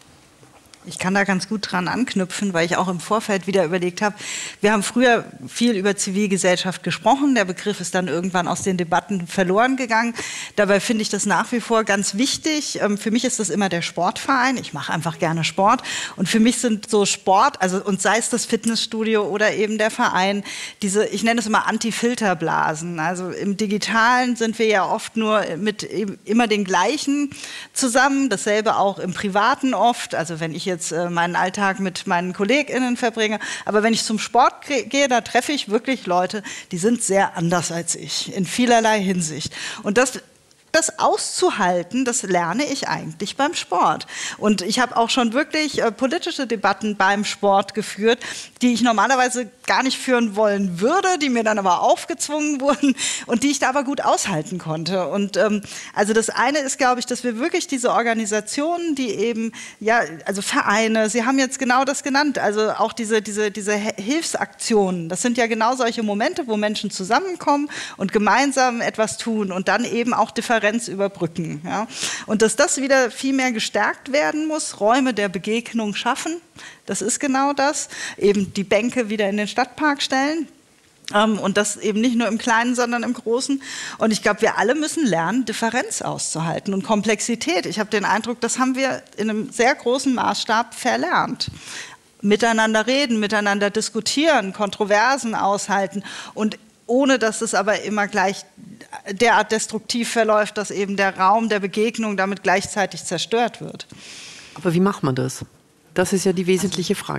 Ich kann da ganz gut dran anknüpfen, weil ich auch im Vorfeld wieder überlegt habe, wir haben früher viel über Zivilgesellschaft gesprochen, der Begriff ist dann irgendwann aus den Debatten verloren gegangen. Dabei finde ich das nach wie vor ganz wichtig. Für mich ist das immer der Sportverein, ich mache einfach gerne Sport, und für mich sind so Sport, also und sei es das Fitnessstudio oder eben der Verein, diese, ich nenne es immer Anti-Filterblasen. Also im Digitalen sind wir ja oft nur mit immer den gleichen zusammen, dasselbe auch im Privaten oft, also wenn ich jetzt meinen Alltag mit meinen KollegInnen verbringe. Aber wenn ich zum Sport gehe, da treffe ich wirklich Leute, die sind sehr anders als ich, in vielerlei Hinsicht. Und das auszuhalten, das lerne ich eigentlich beim Sport. Und ich habe auch schon wirklich politische Debatten beim Sport geführt, die ich normalerweise gar nicht führen wollen würde, die mir dann aber aufgezwungen wurden und die ich da aber gut aushalten konnte. Und also das eine ist, glaube ich, dass wir wirklich diese Organisationen, die eben, ja, also Vereine, Sie haben jetzt genau das genannt, also auch diese Hilfsaktionen, das sind ja genau solche Momente, wo Menschen zusammenkommen und gemeinsam etwas tun und dann eben auch Differenz überbrücken. Ja. Und dass das wieder viel mehr gestärkt werden muss, Räume der Begegnung schaffen, das ist genau das, eben die Bänke wieder in den Stadtpark stellen. Und das eben nicht nur im Kleinen, sondern im Großen. Und ich glaube, wir alle müssen lernen, Differenz auszuhalten und Komplexität. Ich habe den Eindruck, das haben wir in einem sehr großen Maßstab verlernt. Miteinander reden, miteinander diskutieren, Kontroversen aushalten, und ohne dass es aber immer gleich derart destruktiv verläuft, dass eben der Raum der Begegnung damit gleichzeitig zerstört wird. Aber wie macht man das? Das ist ja die wesentliche Frage.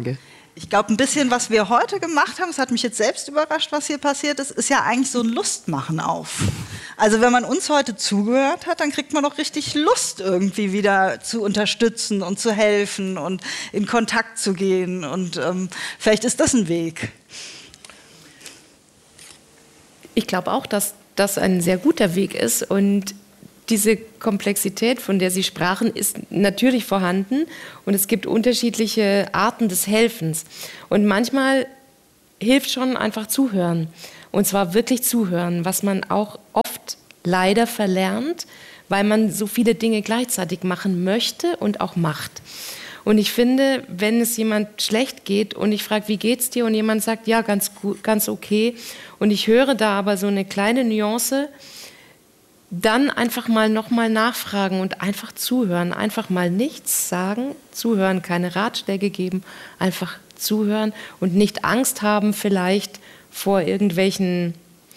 Ich glaube, ein bisschen, was wir heute gemacht haben, es hat mich jetzt selbst überrascht, was hier passiert ist, ist ja eigentlich so ein Lustmachen auf. Also wenn man uns heute zugehört hat, dann kriegt man doch richtig Lust, irgendwie wieder zu unterstützen und zu helfen und in Kontakt zu gehen. Und vielleicht ist das ein Weg. Ich glaube auch, dass das ein sehr guter Weg ist und diese Komplexität, von der Sie sprachen, ist natürlich vorhanden und es gibt unterschiedliche Arten des Helfens. Und manchmal hilft schon einfach zuhören und zwar wirklich zuhören, was man auch oft leider verlernt, weil man so viele Dinge gleichzeitig machen möchte und auch macht. Und ich finde, wenn es jemand schlecht geht und ich frage, wie geht's dir? Und jemand sagt, ja, ganz gut, ganz okay. Und ich höre da aber so eine kleine Nuance, dann einfach mal nochmal nachfragen und einfach zuhören. Einfach mal nichts sagen, zuhören, keine Ratschläge geben, einfach zuhören und nicht Angst haben vielleicht vor irgendwelchen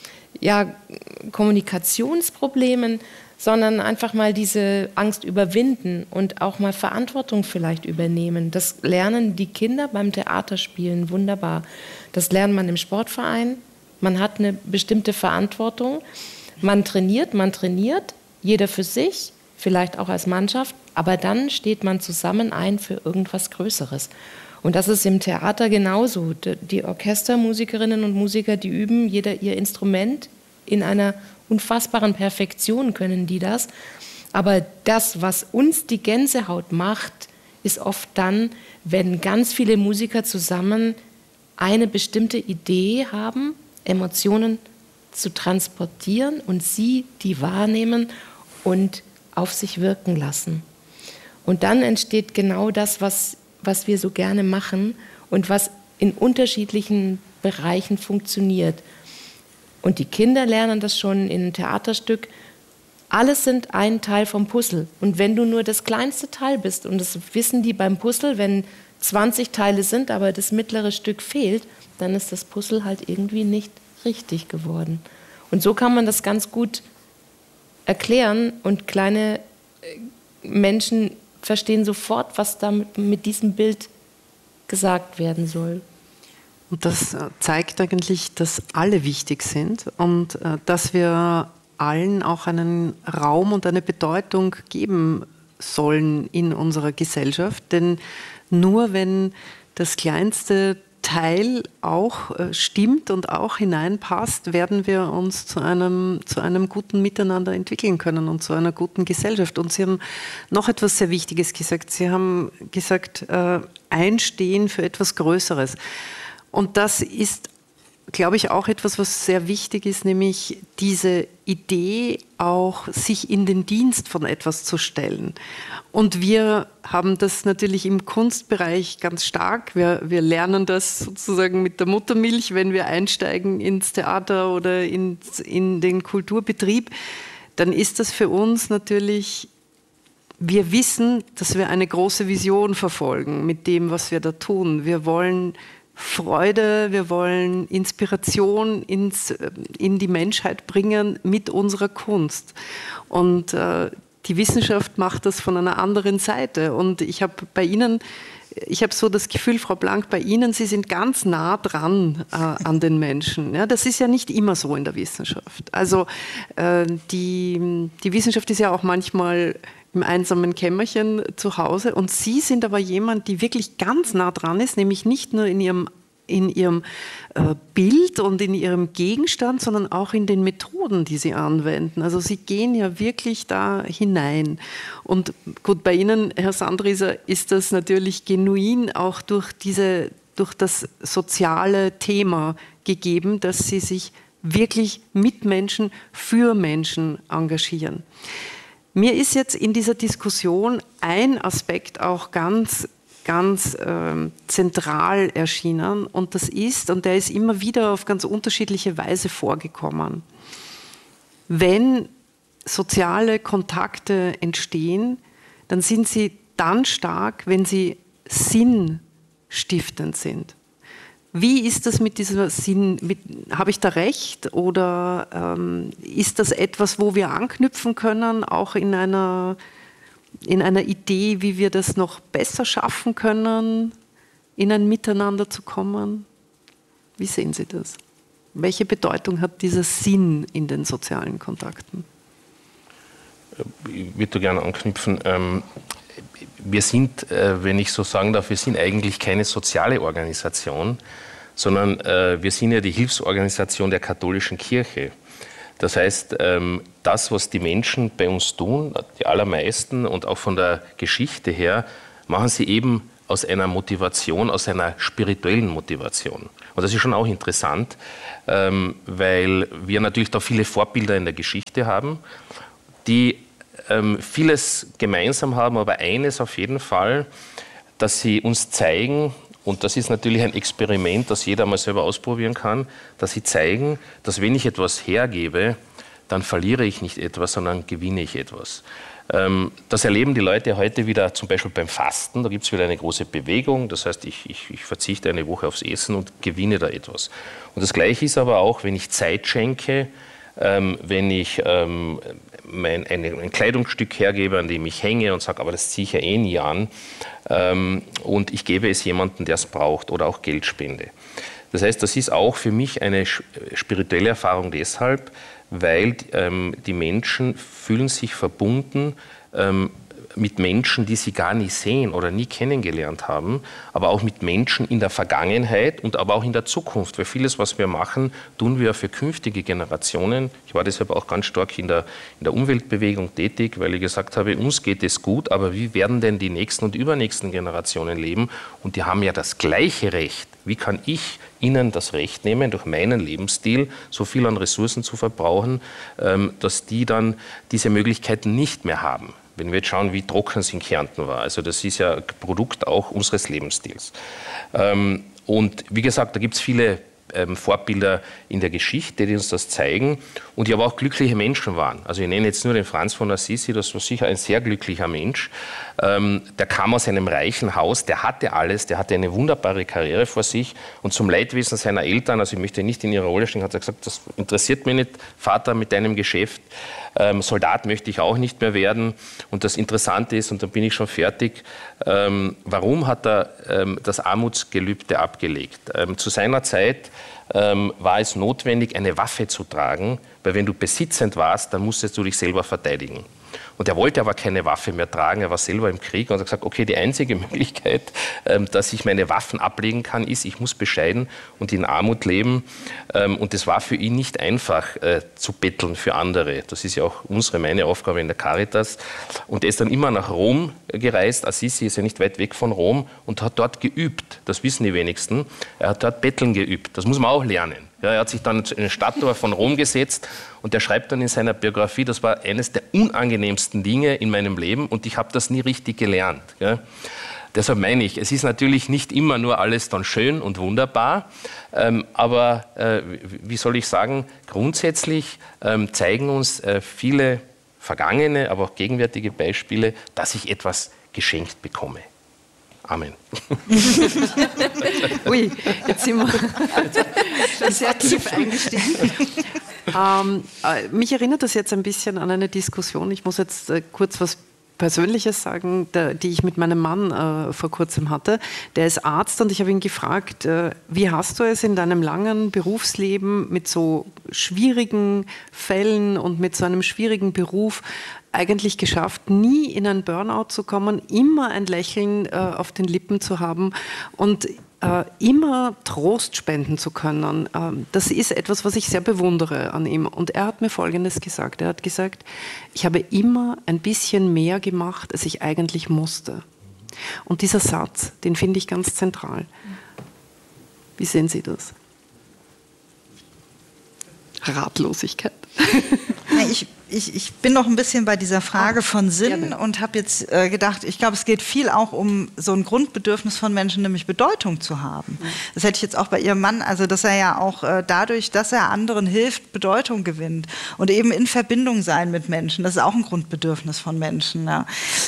Kommunikationsproblemen, sondern einfach mal diese Angst überwinden und auch mal Verantwortung vielleicht übernehmen. Das lernen die Kinder beim Theaterspielen wunderbar. Das lernt man im Sportverein. Man hat eine bestimmte Verantwortung. Man trainiert, jeder für sich, vielleicht auch als Mannschaft, aber dann steht man zusammen ein für irgendwas Größeres. Und das ist im Theater genauso. Die Orchestermusikerinnen und Musiker, die üben jeder ihr Instrument in einer unfassbaren Perfektion können die das. Aber das, was uns die Gänsehaut macht, ist oft dann, wenn ganz viele Musiker zusammen eine bestimmte Idee haben, Emotionen zu transportieren und sie die wahrnehmen und auf sich wirken lassen. Und dann entsteht genau das, was wir so gerne machen und was in unterschiedlichen Bereichen funktioniert. Und die Kinder lernen das schon in einem Theaterstück. Alles sind ein Teil vom Puzzle. Und wenn du nur das kleinste Teil bist, und das wissen die beim Puzzle, wenn 20 Teile sind, aber das mittlere Stück fehlt, dann ist das Puzzle halt irgendwie nicht richtig geworden. Und so kann man das ganz gut erklären und kleine Menschen verstehen sofort, was da mit diesem Bild gesagt werden soll. Und das zeigt eigentlich, dass alle wichtig sind und dass wir allen auch einen Raum und eine Bedeutung geben sollen in unserer Gesellschaft. Denn nur wenn das kleinste Teil auch stimmt und auch hineinpasst, werden wir uns zu einem guten Miteinander entwickeln können und zu einer guten Gesellschaft. Und Sie haben noch etwas sehr Wichtiges gesagt. Sie haben gesagt, einstehen für etwas Größeres. Und das ist, glaube ich, auch etwas, was sehr wichtig ist, nämlich diese Idee, auch sich in den Dienst von etwas zu stellen. Und wir haben das natürlich im Kunstbereich ganz stark. Wir lernen das sozusagen mit der Muttermilch, wenn wir einsteigen ins Theater oder in den Kulturbetrieb. Dann ist das für uns natürlich, wir wissen, dass wir eine große Vision verfolgen mit dem, was wir da tun. Wir wollen Freude, wir wollen Inspiration in die Menschheit bringen mit unserer Kunst. Und die Wissenschaft macht das von einer anderen Seite. Und ich habe so das Gefühl, Frau Blank, bei Ihnen, Sie sind ganz nah dran an den Menschen. Ja, das ist ja nicht immer so in der Wissenschaft. Also die Wissenschaft ist ja auch manchmal im einsamen Kämmerchen zu Hause. Und Sie sind aber jemand, die wirklich ganz nah dran ist, nämlich nicht nur in ihrem Bild und in ihrem Gegenstand, sondern auch in den Methoden, die Sie anwenden. Also Sie gehen ja wirklich da hinein. Und gut, bei Ihnen, Herr Sandrieser, ist das natürlich genuin auch durch das soziale Thema gegeben, dass Sie sich wirklich mit Menschen, für Menschen engagieren. Mir ist jetzt in dieser Diskussion ein Aspekt auch ganz zentral erschienen und der ist immer wieder auf ganz unterschiedliche Weise vorgekommen. Wenn soziale Kontakte entstehen, dann sind sie dann stark, wenn sie sinnstiftend sind. Wie ist das mit diesem Sinn? Habe ich da recht? Oder ist das etwas, wo wir anknüpfen können, auch in einer Idee, wie wir das noch besser schaffen können? in ein Miteinander zu kommen? Wie sehen Sie das? Welche Bedeutung hat dieser Sinn in den sozialen Kontakten? Ich würde gerne anknüpfen. Wir sind, wenn ich so sagen darf, wir sind eigentlich keine soziale Organisation, sondern wir sind ja die Hilfsorganisation der katholischen Kirche. Das heißt, das, was die Menschen bei uns tun, die allermeisten und auch von der Geschichte her, machen sie eben aus einer Motivation, aus einer spirituellen Motivation. Und das ist schon auch interessant, weil wir natürlich da viele Vorbilder in der Geschichte haben, die vieles gemeinsam haben, aber eines auf jeden Fall, dass sie uns zeigen, und das ist natürlich ein Experiment, das jeder mal selber ausprobieren kann, dass sie zeigen, dass wenn ich etwas hergebe, dann verliere ich nicht etwas, sondern gewinne ich etwas. Das erleben die Leute heute wieder zum Beispiel beim Fasten. Da gibt es wieder eine große Bewegung. Das heißt, ich verzichte eine Woche aufs Essen und gewinne da etwas. Und das Gleiche ist aber auch, wenn ich Zeit schenke, wenn ich ein Kleidungsstück hergebe, an dem ich hänge und sage, aber das ziehe ich ja eh nie an, und ich gebe es jemandem, der es braucht, oder auch Geld spende. Das heißt, das ist auch für mich eine spirituelle Erfahrung deshalb, weil die Menschen fühlen sich verbunden mit Menschen, die sie gar nicht sehen oder nie kennengelernt haben, aber auch mit Menschen in der Vergangenheit und aber auch in der Zukunft. Weil vieles, was wir machen, tun wir für künftige Generationen. Ich war deshalb auch ganz stark in der Umweltbewegung tätig, weil ich gesagt habe, uns geht es gut, aber wie werden denn die nächsten und übernächsten Generationen leben? Und die haben ja das gleiche Recht. Wie kann ich ihnen das Recht nehmen, durch meinen Lebensstil so viel an Ressourcen zu verbrauchen, dass die dann diese Möglichkeiten nicht mehr haben? Wenn wir jetzt schauen, wie trocken es in Kärnten war, also das ist ja Produkt auch unseres Lebensstils. Und wie gesagt, da gibt es viele Vorbilder in der Geschichte, die uns das zeigen und die aber auch glückliche Menschen waren. Also ich nenne jetzt nur den Franz von Assisi, das war sicher ein sehr glücklicher Mensch. Der kam aus einem reichen Haus, der hatte alles, der hatte eine wunderbare Karriere vor sich und zum Leidwesen seiner Eltern, also ich möchte nicht in ihrer Rolle stehen, hat er gesagt, das interessiert mich nicht, Vater, mit deinem Geschäft. Soldat möchte ich auch nicht mehr werden. Und das Interessante ist, und dann bin ich schon fertig, warum hat er das Armutsgelübde abgelegt? Zu seiner Zeit war es notwendig, eine Waffe zu tragen, weil wenn du besitzend warst, dann musstest du dich selber verteidigen. Und er wollte aber keine Waffe mehr tragen, er war selber im Krieg und hat gesagt, okay, die einzige Möglichkeit, dass ich meine Waffen ablegen kann, ist, ich muss bescheiden und in Armut leben. Und es war für ihn nicht einfach zu betteln für andere. Das ist ja auch meine Aufgabe in der Caritas. Und er ist dann immer nach Rom gereist, Assisi ist ja nicht weit weg von Rom, und hat dort geübt. Das wissen die wenigsten. Er hat dort Betteln geübt. Das muss man auch lernen. Ja, er hat sich dann in den Stadttor von Rom gesetzt und er schreibt dann in seiner Biografie, das war eines der unangenehmsten Dinge in meinem Leben und ich habe das nie richtig gelernt. Ja. Deshalb meine ich, es ist natürlich nicht immer nur alles dann schön und wunderbar, aber wie soll ich sagen, grundsätzlich zeigen uns viele vergangene, aber auch gegenwärtige Beispiele, dass ich etwas geschenkt bekomme. Amen. Ui, jetzt sind wir sehr tief eingestiegen. Mich erinnert das jetzt ein bisschen an eine Diskussion. Ich muss jetzt kurz was Persönliches sagen, die ich mit meinem Mann vor kurzem hatte. Der ist Arzt und ich habe ihn gefragt, wie hast du es in deinem langen Berufsleben mit so schwierigen Fällen und mit so einem schwierigen Beruf eigentlich geschafft, nie in einen Burnout zu kommen, immer ein Lächeln auf den Lippen zu haben und immer Trost spenden zu können. Das ist etwas, was ich sehr bewundere an ihm. Und er hat mir Folgendes gesagt. Er hat gesagt, ich habe immer ein bisschen mehr gemacht, als ich eigentlich musste. Und dieser Satz, den finde ich ganz zentral. Wie sehen Sie das? Ratlosigkeit. Ich bin noch ein bisschen bei dieser Frage von Sinn und habe jetzt gedacht, ich glaube, es geht viel auch um so ein Grundbedürfnis von Menschen, nämlich Bedeutung zu haben. Das hätte ich jetzt auch bei Ihrem Mann, also dass er ja auch dadurch, dass er anderen hilft, Bedeutung gewinnt und eben in Verbindung sein mit Menschen. Das ist auch ein Grundbedürfnis von Menschen. Ja.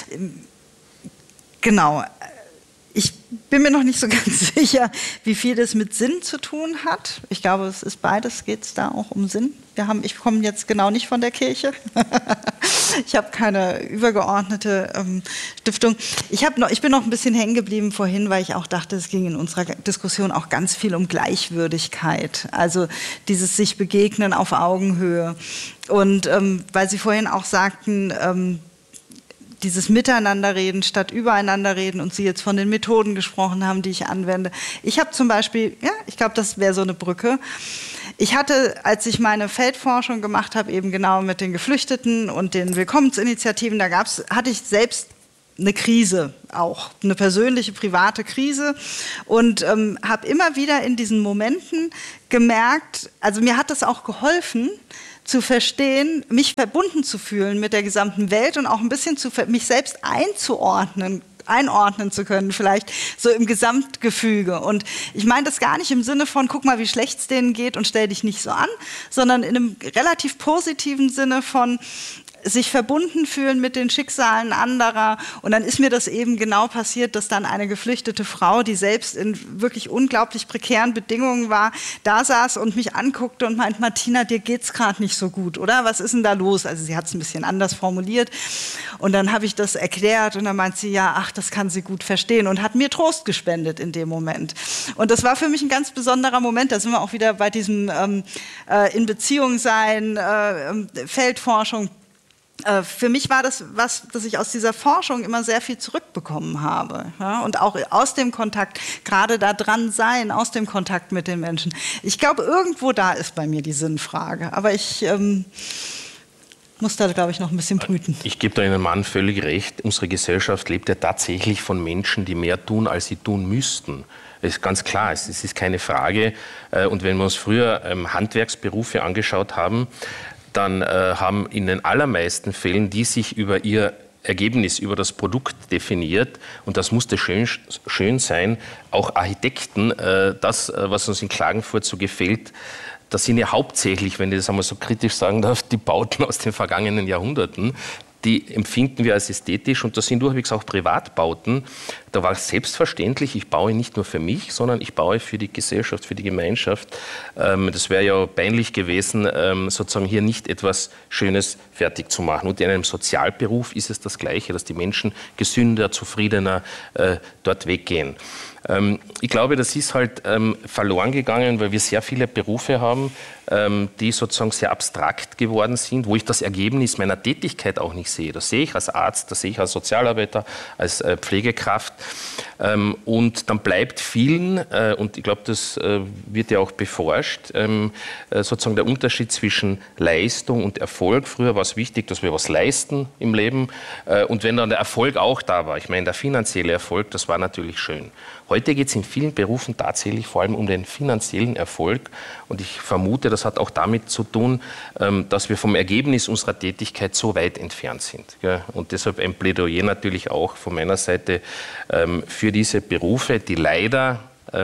Genau. Ich bin mir noch nicht so ganz sicher, wie viel das mit Sinn zu tun hat. Ich glaube, es ist beides, geht es da auch um Sinn. Ich komme jetzt genau nicht von der Kirche. Ich habe keine übergeordnete Stiftung. Ich bin noch ein bisschen hängen geblieben vorhin, weil ich auch dachte, es ging in unserer Diskussion auch ganz viel um Gleichwürdigkeit. Also dieses sich begegnen auf Augenhöhe. Und weil Sie vorhin auch sagten, dieses Miteinanderreden statt Übereinanderreden und Sie jetzt von den Methoden gesprochen haben, die ich anwende. Ich habe zum Beispiel, ja, ich glaube, das wäre so eine Brücke. Ich hatte, als ich meine Feldforschung gemacht habe, eben genau mit den Geflüchteten und den Willkommensinitiativen, hatte ich selbst eine Krise auch, eine persönliche, private Krise und habe immer wieder in diesen Momenten gemerkt, also mir hat das auch geholfen, zu verstehen, mich verbunden zu fühlen mit der gesamten Welt und auch ein bisschen mich selbst einordnen zu können, vielleicht so im Gesamtgefüge. Und ich meine das gar nicht im Sinne von, guck mal, wie schlecht es denen geht und stell dich nicht so an, sondern in einem relativ positiven Sinne von sich verbunden fühlen mit den Schicksalen anderer. Und dann ist mir das eben genau passiert, dass dann eine geflüchtete Frau, die selbst in wirklich unglaublich prekären Bedingungen war, da saß und mich anguckte und meint, Martina, dir geht's gerade nicht so gut, oder? Was ist denn da los? Also sie hat es ein bisschen anders formuliert. Und dann habe ich das erklärt und dann meint sie, ja, ach, das kann sie gut verstehen und hat mir Trost gespendet in dem Moment. Und das war für mich ein ganz besonderer Moment. Da sind wir auch wieder bei diesem in Beziehung sein, Feldforschung. Für mich war das was, dass ich aus dieser Forschung immer sehr viel zurückbekommen habe. Ja? Und auch aus dem Kontakt, gerade da dran sein, aus dem Kontakt mit den Menschen. Ich glaube, irgendwo da ist bei mir die Sinnfrage. Aber ich muss da, glaube ich, noch ein bisschen brüten. Ich gebe da Ihnen Mann völlig recht. Unsere Gesellschaft lebt ja tatsächlich von Menschen, die mehr tun, als sie tun müssten. Das ist ganz klar, es ist keine Frage. Und wenn wir uns früher Handwerksberufe angeschaut haben, dann haben in den allermeisten Fällen die sich über ihr Ergebnis, über das Produkt definiert, und das musste schön sein, auch Architekten, das, was uns in Klagenfurt so gefällt, das sind ja hauptsächlich, wenn ich das einmal so kritisch sagen darf, die Bauten aus den vergangenen Jahrhunderten. Die empfinden wir als ästhetisch, und das sind durchwegs auch Privatbauten. Da war es selbstverständlich, ich baue nicht nur für mich, sondern ich baue für die Gesellschaft, für die Gemeinschaft. Das wäre ja peinlich gewesen, sozusagen hier nicht etwas Schönes fertig zu machen. Und in einem Sozialberuf ist es das Gleiche, dass die Menschen gesünder, zufriedener dort weggehen. Ich glaube, das ist halt verloren gegangen, weil wir sehr viele Berufe haben, die sozusagen sehr abstrakt geworden sind, wo ich das Ergebnis meiner Tätigkeit auch nicht sehe. Das sehe ich als Arzt, das sehe ich als Sozialarbeiter, als Pflegekraft. Und dann bleibt vielen, und ich glaube, das wird ja auch beforscht, sozusagen der Unterschied zwischen Leistung und Erfolg. Früher war es wichtig, dass wir was leisten im Leben. Und wenn dann der Erfolg auch da war, ich meine, der finanzielle Erfolg, das war natürlich schön. Heute geht es in vielen Berufen tatsächlich vor allem um den finanziellen Erfolg. Und ich vermute, das hat auch damit zu tun, dass wir vom Ergebnis unserer Tätigkeit so weit entfernt sind. Und deshalb ein Plädoyer natürlich auch von meiner Seite für diese Berufe, die leider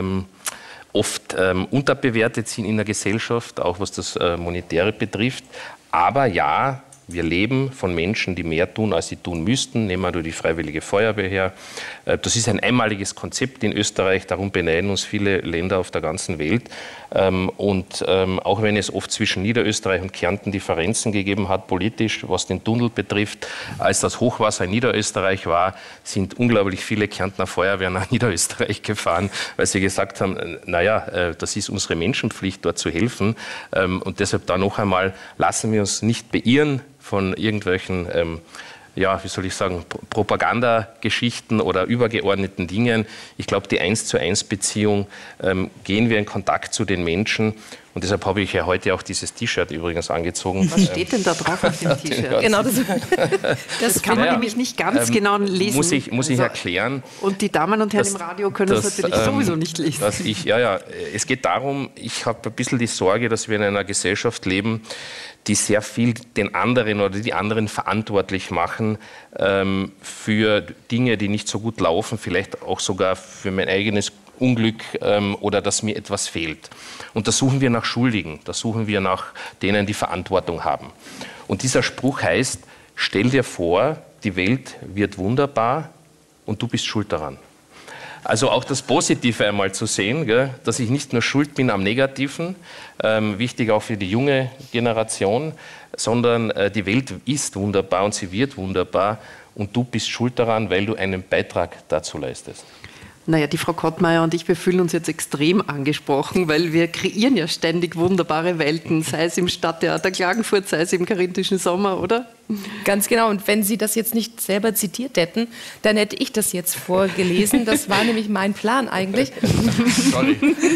oft unterbewertet sind in der Gesellschaft, auch was das Monetäre betrifft. Aber ja, wir leben von Menschen, die mehr tun, als sie tun müssten. Nehmen wir nur die Freiwillige Feuerwehr her. Das ist ein einmaliges Konzept in Österreich. Darum beneiden uns viele Länder auf der ganzen Welt. Und auch wenn es oft zwischen Niederösterreich und Kärnten Differenzen gegeben hat, politisch, was den Tunnel betrifft, als das Hochwasser in Niederösterreich war, sind unglaublich viele Kärntner Feuerwehren nach Niederösterreich gefahren, weil sie gesagt haben, naja, das ist unsere Menschenpflicht, dort zu helfen. Und deshalb da noch einmal, lassen wir uns nicht beirren von irgendwelchen, ja, wie soll ich sagen, Propagandageschichten oder übergeordneten Dingen. Ich glaube, die 1:1 gehen wir in Kontakt zu den Menschen. Und deshalb habe ich ja heute auch dieses T-Shirt übrigens angezogen. Was steht denn da drauf auf dem T-Shirt? Genau, das kann man nämlich nicht ganz genau lesen. Muss ich erklären. Und die Damen und Herren im Radio können das natürlich sowieso nicht lesen. Es geht darum, ich habe ein bisschen die Sorge, dass wir in einer Gesellschaft leben, die sehr viel den anderen oder die anderen verantwortlich machen für Dinge, die nicht so gut laufen, vielleicht auch sogar für mein eigenes Unglück oder dass mir etwas fehlt. Und da suchen wir nach Schuldigen, da suchen wir nach denen, die Verantwortung haben. Und dieser Spruch heißt, stell dir vor, die Welt wird wunderbar und du bist schuld daran. Also auch das Positive einmal zu sehen, gell? Dass ich nicht nur schuld bin am Negativen, wichtig auch für die junge Generation, sondern die Welt ist wunderbar und sie wird wunderbar und du bist schuld daran, weil du einen Beitrag dazu leistest. Naja, die Frau Kottmeier und ich, wir fühlen uns jetzt extrem angesprochen, weil wir kreieren ja ständig wunderbare Welten, sei es im Stadttheater Klagenfurt, sei es im Karinthischen Sommer, oder? Ganz genau. Und wenn Sie das jetzt nicht selber zitiert hätten, dann hätte ich das jetzt vorgelesen. Das war nämlich mein Plan eigentlich. Sorry.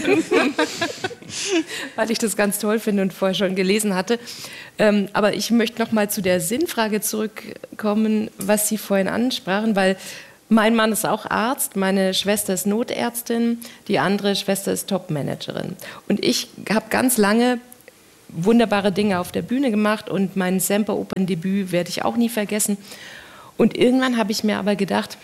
Weil ich das ganz toll finde und vorher schon gelesen hatte. Aber ich möchte noch mal zu der Sinnfrage zurückkommen, was Sie vorhin ansprachen, weil mein Mann ist auch Arzt, meine Schwester ist Notärztin, die andere Schwester ist Topmanagerin. Und ich habe ganz lange wunderbare Dinge auf der Bühne gemacht und mein Semperoperndebüt werde ich auch nie vergessen. Und irgendwann habe ich mir aber gedacht,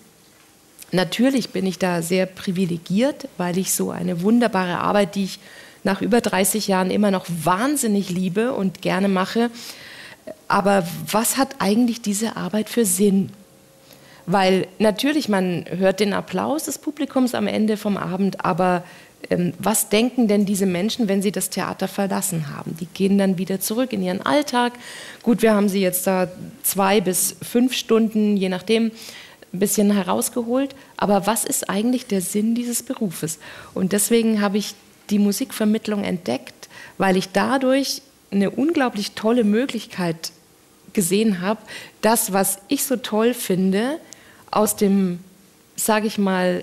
natürlich bin ich da sehr privilegiert, weil ich so eine wunderbare Arbeit, die ich nach über 30 Jahren immer noch wahnsinnig liebe und gerne mache. Aber was hat eigentlich diese Arbeit für Sinn? Weil natürlich, man hört den Applaus des Publikums am Ende vom Abend, aber was denken denn diese Menschen, wenn sie das Theater verlassen haben? Die gehen dann wieder zurück in ihren Alltag. Gut, wir haben sie jetzt da 2 bis 5 Stunden, je nachdem, ein bisschen herausgeholt. Aber was ist eigentlich der Sinn dieses Berufes? Und deswegen habe ich die Musikvermittlung entdeckt, weil ich dadurch eine unglaublich tolle Möglichkeit gesehen habe, das, was ich so toll finde, aus dem, sage ich mal,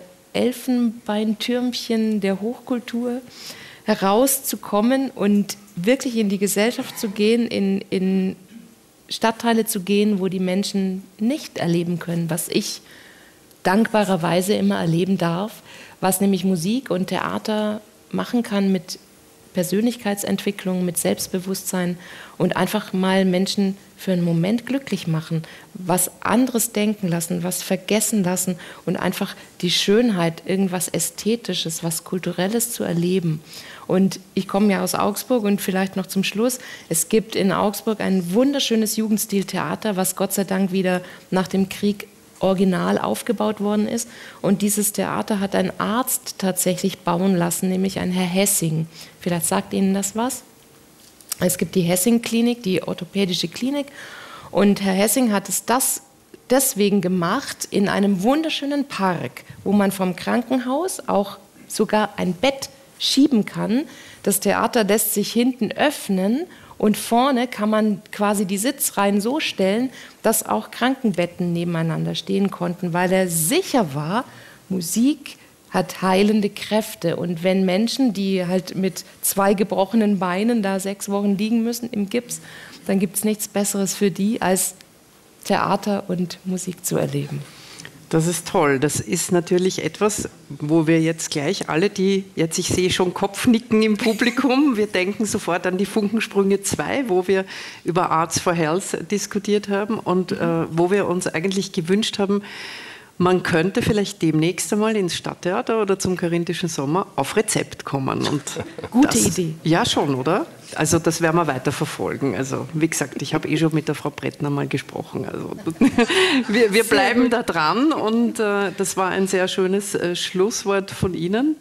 Elfenbeintürmchen der Hochkultur herauszukommen und wirklich in die Gesellschaft zu gehen, in Stadtteile zu gehen, wo die Menschen nicht erleben können, was ich dankbarerweise immer erleben darf, was nämlich Musik und Theater machen kann mit Persönlichkeitsentwicklung, mit Selbstbewusstsein und einfach mal Menschen für einen Moment glücklich machen, was anderes denken lassen, was vergessen lassen und einfach die Schönheit, irgendwas Ästhetisches, was Kulturelles zu erleben. Und ich komme ja aus Augsburg und vielleicht noch zum Schluss, es gibt in Augsburg ein wunderschönes Jugendstiltheater, was Gott sei Dank wieder nach dem Krieg original aufgebaut worden ist. Und dieses Theater hat ein Arzt tatsächlich bauen lassen, nämlich ein Herr Hessing. Vielleicht sagt Ihnen das was? Es gibt die Hessing-Klinik, die orthopädische Klinik. Und Herr Hessing hat es deswegen gemacht in einem wunderschönen Park, wo man vom Krankenhaus auch sogar ein Bett schieben kann. Das Theater lässt sich hinten öffnen und vorne kann man quasi die Sitzreihen so stellen, dass auch Krankenbetten nebeneinander stehen konnten, weil er sicher war, Musik hat heilende Kräfte. Und wenn Menschen, die halt mit 2 gebrochenen Beinen da 6 Wochen liegen müssen im Gips, dann gibt es nichts Besseres für die, als Theater und Musik zu erleben. Das ist toll. Das ist natürlich etwas, wo wir jetzt gleich alle, die jetzt, ich sehe schon Kopfnicken im Publikum, wir denken sofort an die Funkensprünge 2, wo wir über Arts for Health diskutiert haben und wo wir uns eigentlich gewünscht haben, man könnte vielleicht demnächst einmal ins Stadttheater oder zum Karinthischen Sommer auf Rezept kommen. Und Gute Idee. Ja, schon, oder? Also das werden wir weiter verfolgen. Also wie gesagt, ich habe schon mit der Frau Brettner mal gesprochen. Also wir bleiben da dran und das war ein sehr schönes Schlusswort von Ihnen.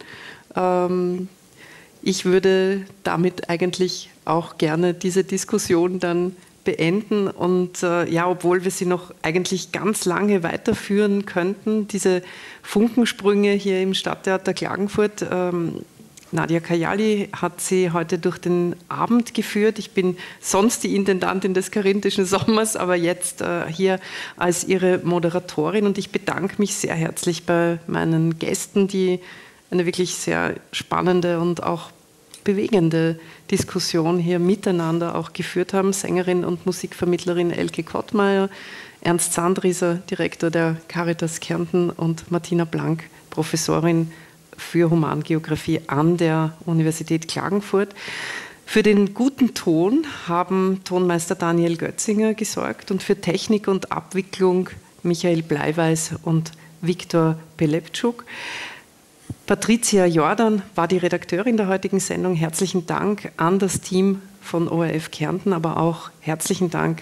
Ich würde damit eigentlich auch gerne diese Diskussion dann beenden und ja, obwohl wir sie noch eigentlich ganz lange weiterführen könnten, diese Funkensprünge hier im Stadttheater Klagenfurt. Nadia Kajali hat sie heute durch den Abend geführt. Ich bin sonst die Intendantin des Karinthischen Sommers, aber jetzt hier als ihre Moderatorin und ich bedanke mich sehr herzlich bei meinen Gästen, die eine wirklich sehr spannende und auch bewegende Diskussion hier miteinander auch geführt haben. Sängerin und Musikvermittlerin Elke Kottmeier, Ernst Sandrieser, Direktor der Caritas Kärnten und Martina Blank, Professorin für Humangeografie an der Universität Klagenfurt. Für den guten Ton haben Tonmeister Daniel Götzinger gesorgt und für Technik und Abwicklung Michael Bleiweiß und Viktor Pelepczuk. Patricia Jordan war die Redakteurin der heutigen Sendung. Herzlichen Dank an das Team von ORF Kärnten, aber auch herzlichen Dank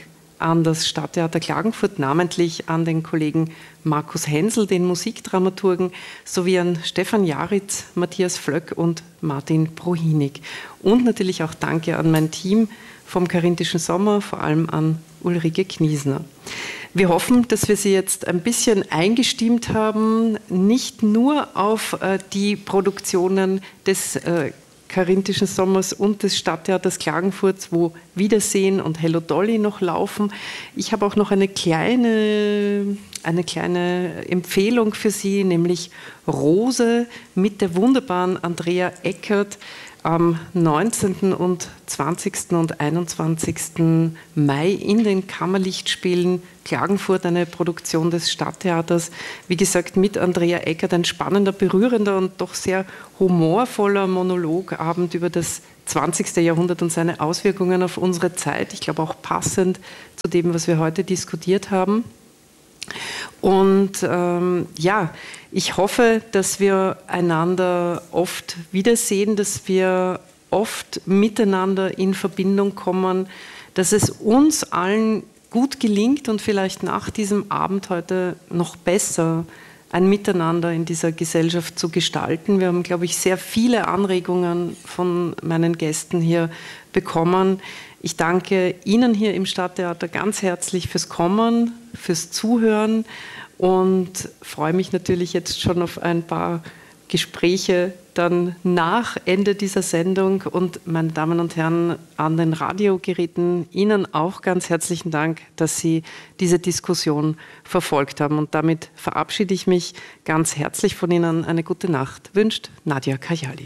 an das Stadttheater Klagenfurt, namentlich an den Kollegen Markus Hensel, den Musikdramaturgen, sowie an Stefan Jaritz, Matthias Flöck und Martin Prohinig. Und natürlich auch danke an mein Team vom Karinthischen Sommer, vor allem an Ulrike Kniesner. Wir hoffen, dass wir Sie jetzt ein bisschen eingestimmt haben, nicht nur auf die Produktionen des Karinthischen Sommers und des Stadttheaters Klagenfurt, wo Wiedersehen und Hello Dolly noch laufen. Ich habe auch noch eine kleine Empfehlung für Sie, nämlich Rose mit der wunderbaren Andrea Eckert am 19. und 20. und 21. Mai in den Kammerlichtspielen Klagenfurt, eine Produktion des Stadttheaters. Wie gesagt, mit Andrea Eckert, ein spannender, berührender und doch sehr humorvoller Monologabend über das 20. Jahrhundert und seine Auswirkungen auf unsere Zeit. Ich glaube auch passend zu dem, was wir heute diskutiert haben. Und ich hoffe, dass wir einander oft wiedersehen, dass wir oft miteinander in Verbindung kommen, dass es uns allen gut gelingt und vielleicht nach diesem Abend heute noch besser ein Miteinander in dieser Gesellschaft zu gestalten. Wir haben, glaube ich, sehr viele Anregungen von meinen Gästen hier bekommen. Ich danke Ihnen hier im Stadttheater ganz herzlich fürs Kommen, fürs Zuhören und freue mich natürlich jetzt schon auf ein paar Gespräche dann nach Ende dieser Sendung. Und meine Damen und Herren an den Radiogeräten, Ihnen auch ganz herzlichen Dank, dass Sie diese Diskussion verfolgt haben. Und damit verabschiede ich mich ganz herzlich von Ihnen. Eine gute Nacht wünscht Nadja Kajali.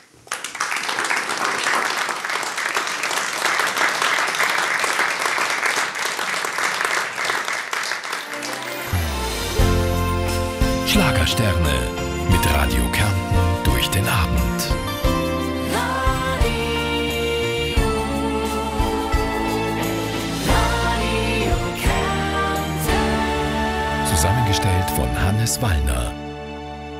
Schlagersterne mit Radio Kärnten durch den Abend. Zusammengestellt von Hannes Wallner.